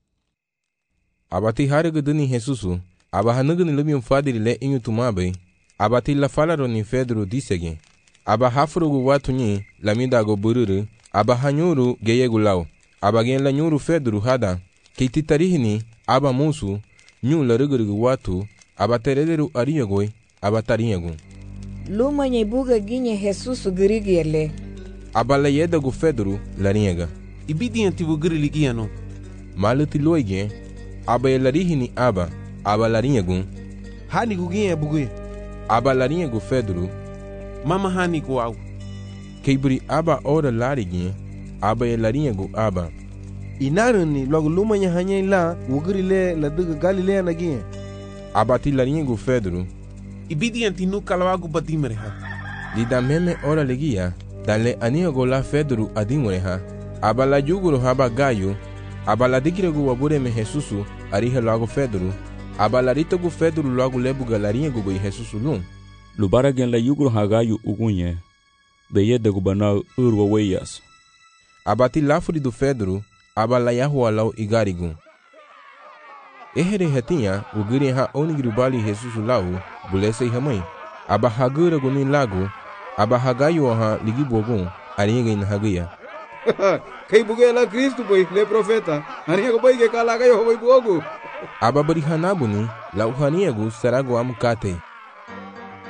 Abati hariga duni Jesusu, aba hanuguni lumium fadiri le inyu tumabe, abati la falaro ni Pedro disege, aba hafrugu watuni, lamidago bururu, aba hanyuru geyegu lau, aba gen la nyuru Pedro hada, keititarihini, aba musu, nyu la rugurigu watu, aba terederu ariagoi, aba tariagu. Luma nyebuga ginye Jesusu girigiele. Aba la yedagu Pedro lariaga. Ibidi antivu giriligiano. Maluti loige, aba yelarihini aba lariagu. Hani guginye bugui. Aba lariagu Pedro. Mama hani guau. Keibri aba ora larigi, aba yelariagu aba. Inaruni logo lumanya hanya la, wugirile la duga Galilea nagie. Abati laringu Pedro. Ibidi antinu kalawagu badimereha. Lida meme ora legia, dale aniago la Pedro adimureha. Abala juguro haba gayo, abala digiregu wabureme Jesusu, ariha logo Pedro. Abala ritogu Pedro logo lebuga laringu go Jesusu lun. Lubara gen la juguro hagayo ugunye. Beyede gubanau urwa weyas. Abati lafuri do Pedro, abala yahua lau igarigu. Ehere hatinha, o guri ha onigirubali Jesus lau, bulese hamai. Aba hagura gunin lago, aba hagayo ha ligibogun, aringa in hagaya. Kay buge la Cristo boy, le profeta, aringa boy ke kala gayo boy bogu. Aba bari hanabuni, lau haniagu sarago amukate.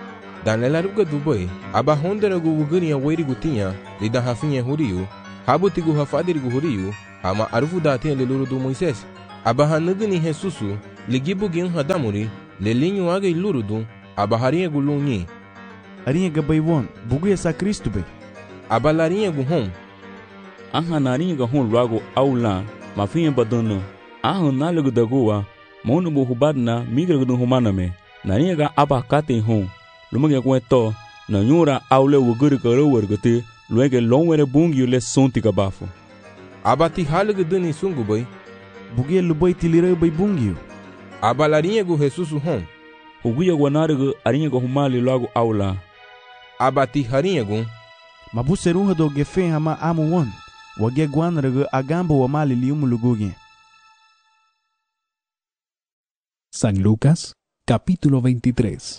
Dan le laruga dubai, aba honderagu wuguri ya wairi gutinha, lida hafinha huriu, habutigu hafadirigu huriu, hama arufu datinha le luru do Moisés. Aba hanugni Jesusu, ligibu gin hadamuri, le linho aga ilurudu, aba harinha gulunyi. Arinha gabai won, bugu ya sa Kristo bai. Aba larinha guhom. Aha narinha gahon logo aula, mafinha badono. Aha nalagu dagua, monu bu hubadna migra gudun humaname. Narinha ga aba kate hon. Lumage kweto, na nyura aule wuguri karo wargate, luege longwere bungi le sonti kabafo. Aba ti halugu duni sungu bai. Bugia lubai tilire bai bungi. Aba larinha gu Jesusu hom. Uguya guanarigu arinha go humali logo aula. Aba ti harinha gu. Mabuserunha do gefen hama amu won. Wage guanarigu agambo wa mali liumu lugugi. San Lucas, capítulo 23.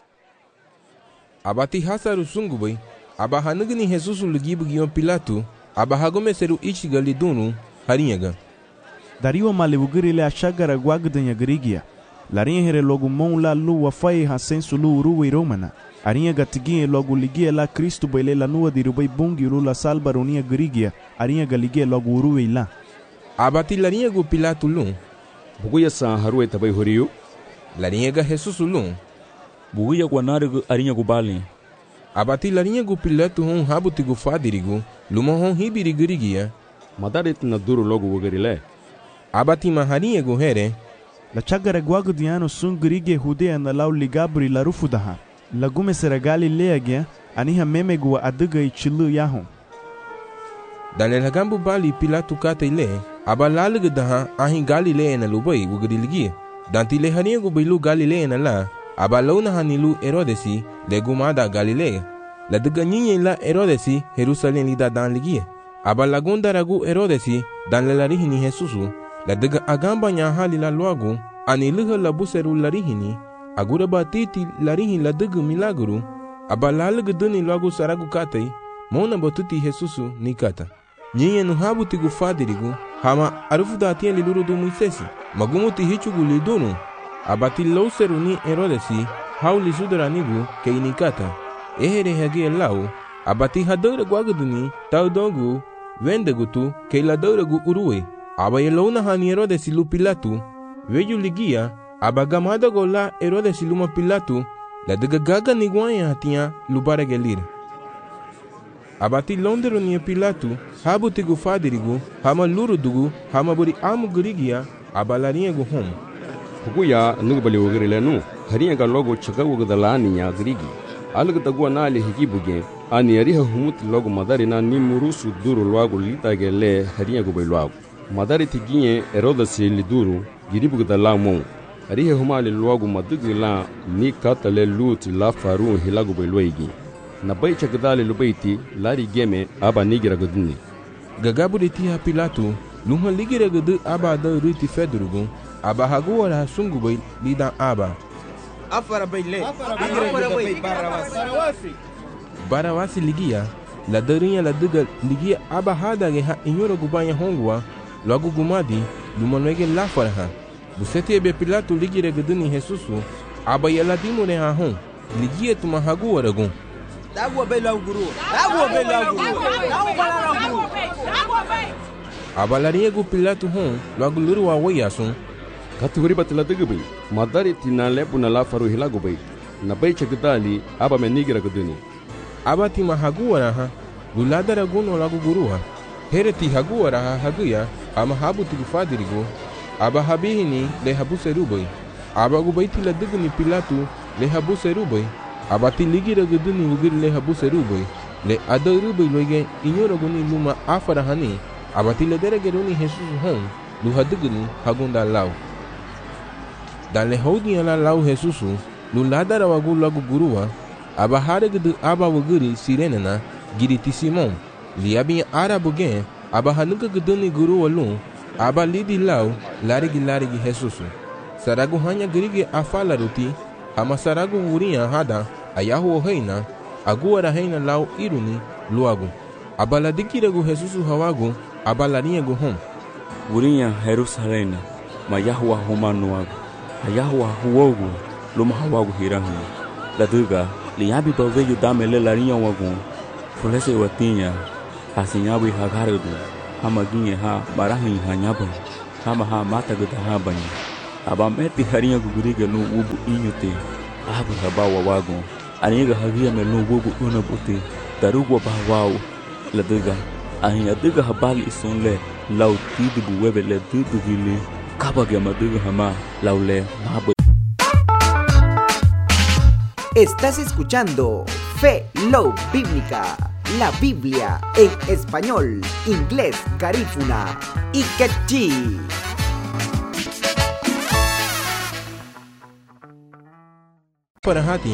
Abati hasaru sungubai, aba hanugni Jesusu lugibu gion Pilato, aba hagomeseru ichiga lidunu, harinhaga. Dariwa malewugiri le achagara guagdanya grigia. Larinha here logo mon la lu wafai hasensu lu uruwe romana. Arinhaga tigie logo ligia la Cristo baile la nua dirubai bungi uru la salbaronia grigia. Arinhaga ligia logo uruwe la. Abati larinhagu Pilato lu. Buguya sa haruwe tabai horiu. Larinhaga Jesusu lu. Buguya guanarigu arinhagu bali. Abati larinhagu Pilato hon habutigu fadirigu, luma hon hibirigirigia. Madarit na duru logo wugarile. Abati maharinhagu here. La chagara guagdiano sun grige hudea na lau ligabri la rufudaha. La gume sera Galileagia, aniha memegu wa aduga i chilu yahon. Dan le lagambu bali Pilato kate ile, aba lalugu daha ahin Galilea na lubai wugariligia. Dan ti le harinhagu bilu Galilea na la, aba launa hanilu Herodesi, le gumada Galilea. La duga nyinye la Herodesi, Jerusalem lida dan ligia. Aba lagunda ragu Herodesi, dan le larihini Jesusu, la duga agamba nyahali la luagu, aniluha la buseru larihini, agura batiti larihin la duga milaguru, aba lalugu duni luagu saragu katei, mona botuti Jesusu ni kata. Nyinye nuhabutigu fadirigu, hama arufu datia liluru do Moisesi, magumuti hichugu lidunu, abati lauseru ni Herodesi, hauli sudaranigu keinikata, ehere hage lau, abati hadore guaguduni, taudongu, vendegutu, keiladoregu uruwe, aba yelauna hani Herodesi lu Pilato, veju ligia, aba gamada gola Herodesi luma Pilato, la dega gaga niguanya hatia lubaragelir. Abati londero ni Pilato, habutigu fadirigu, hama lurudugu, hama buri amu gurigia, aba larinhagu hom. Buguya nugbali wugarile nu, harinhaga logo chagawugdalani ya grigi. Alga tagua nali higibuge, ani ariha humuti logo madari na nimurusu duru logo litage le harinhagu bai logo. Madari tiginye Herodesi liduru, giribugdala mon. Ariha humali logo madugi la ni kata le luti la faru hilagu bai loigi. Na bai chagdali lubaiti, lari geme aba nigira guduni. Gagaburi tiha Pilato, lunha ligira gudu aba da riti fedrugu, aba haguara sungu bai lidan aba. Afara bai le, Barawasi ligia, la darinha la duga ligia aba hadage ha inyoro gubanya hongwa, logo gumadi, lumanwege la faraha. Buseti ebe Pilato ligira guduni Jesusu, aba yaladimo ne ha hon, ligia tuma haguara gun. Dagua bai lau guru, dagua bai lau guru, aba larinhagu Pilato hon, logo luru wa wayasun. Katuguri batila dugubai, madari tina lepu na la faru hilagu bai, na bai chagdali aba menigira guduni. Aba ti mahaguara ha, luladara guno lagu guruha. Here ti haguara ha haguya, ama habu ti gufadirigu, aba habihini le habu serubai. Aba gubai ti la duguni Pilato le habu serubai. Aba ti ligira guduni wugiri le habu serubai. Le adarubai loige inyoro guni luma afara hani, aba ti le deregeruni Jesus hon, luha duguni hagunda lau. Dan le houdinha la lau Jesusu, luladara wagu lagu guruha, aba haregudu aba wugiri sirenena, giriti Simon, liabin arabu gen, aba hanuka guduni guruwa lun, aba lidi lau, larigi Jesusu. Saragu hanya girigi afala ruti, hama saragu wurinha hada, ayahu reina, aguara reina lau iruni, luagu. Aba ladikiragu Jesusu hawagu, aba larinhagu hom. Wurinha Jerusalém, ma Yahuwa humanuagu. Ayahuwa huogu, luma hawagu hirahu. La duga, Liabi baveyo dame le larinha wagon. Fulese watinya. Hasinyabi hagaradu. Hamaginye ha marahin hanyaba. Hama ha mata gata ha banyi. Aba meti harinha guguriga no ubu inyote. Abu habawa wagon. Aniga hagia me no ubu unabuti. Darugwa bahwao. Ladiga. Ahin adiga habali isunle. Lau tidi buwebe le dudu gili. Kabaga madiga hama. Laule mabe. Estás escuchando Fe Love Bíblica, la Biblia en español, inglés, garífuna y quechí. Para hati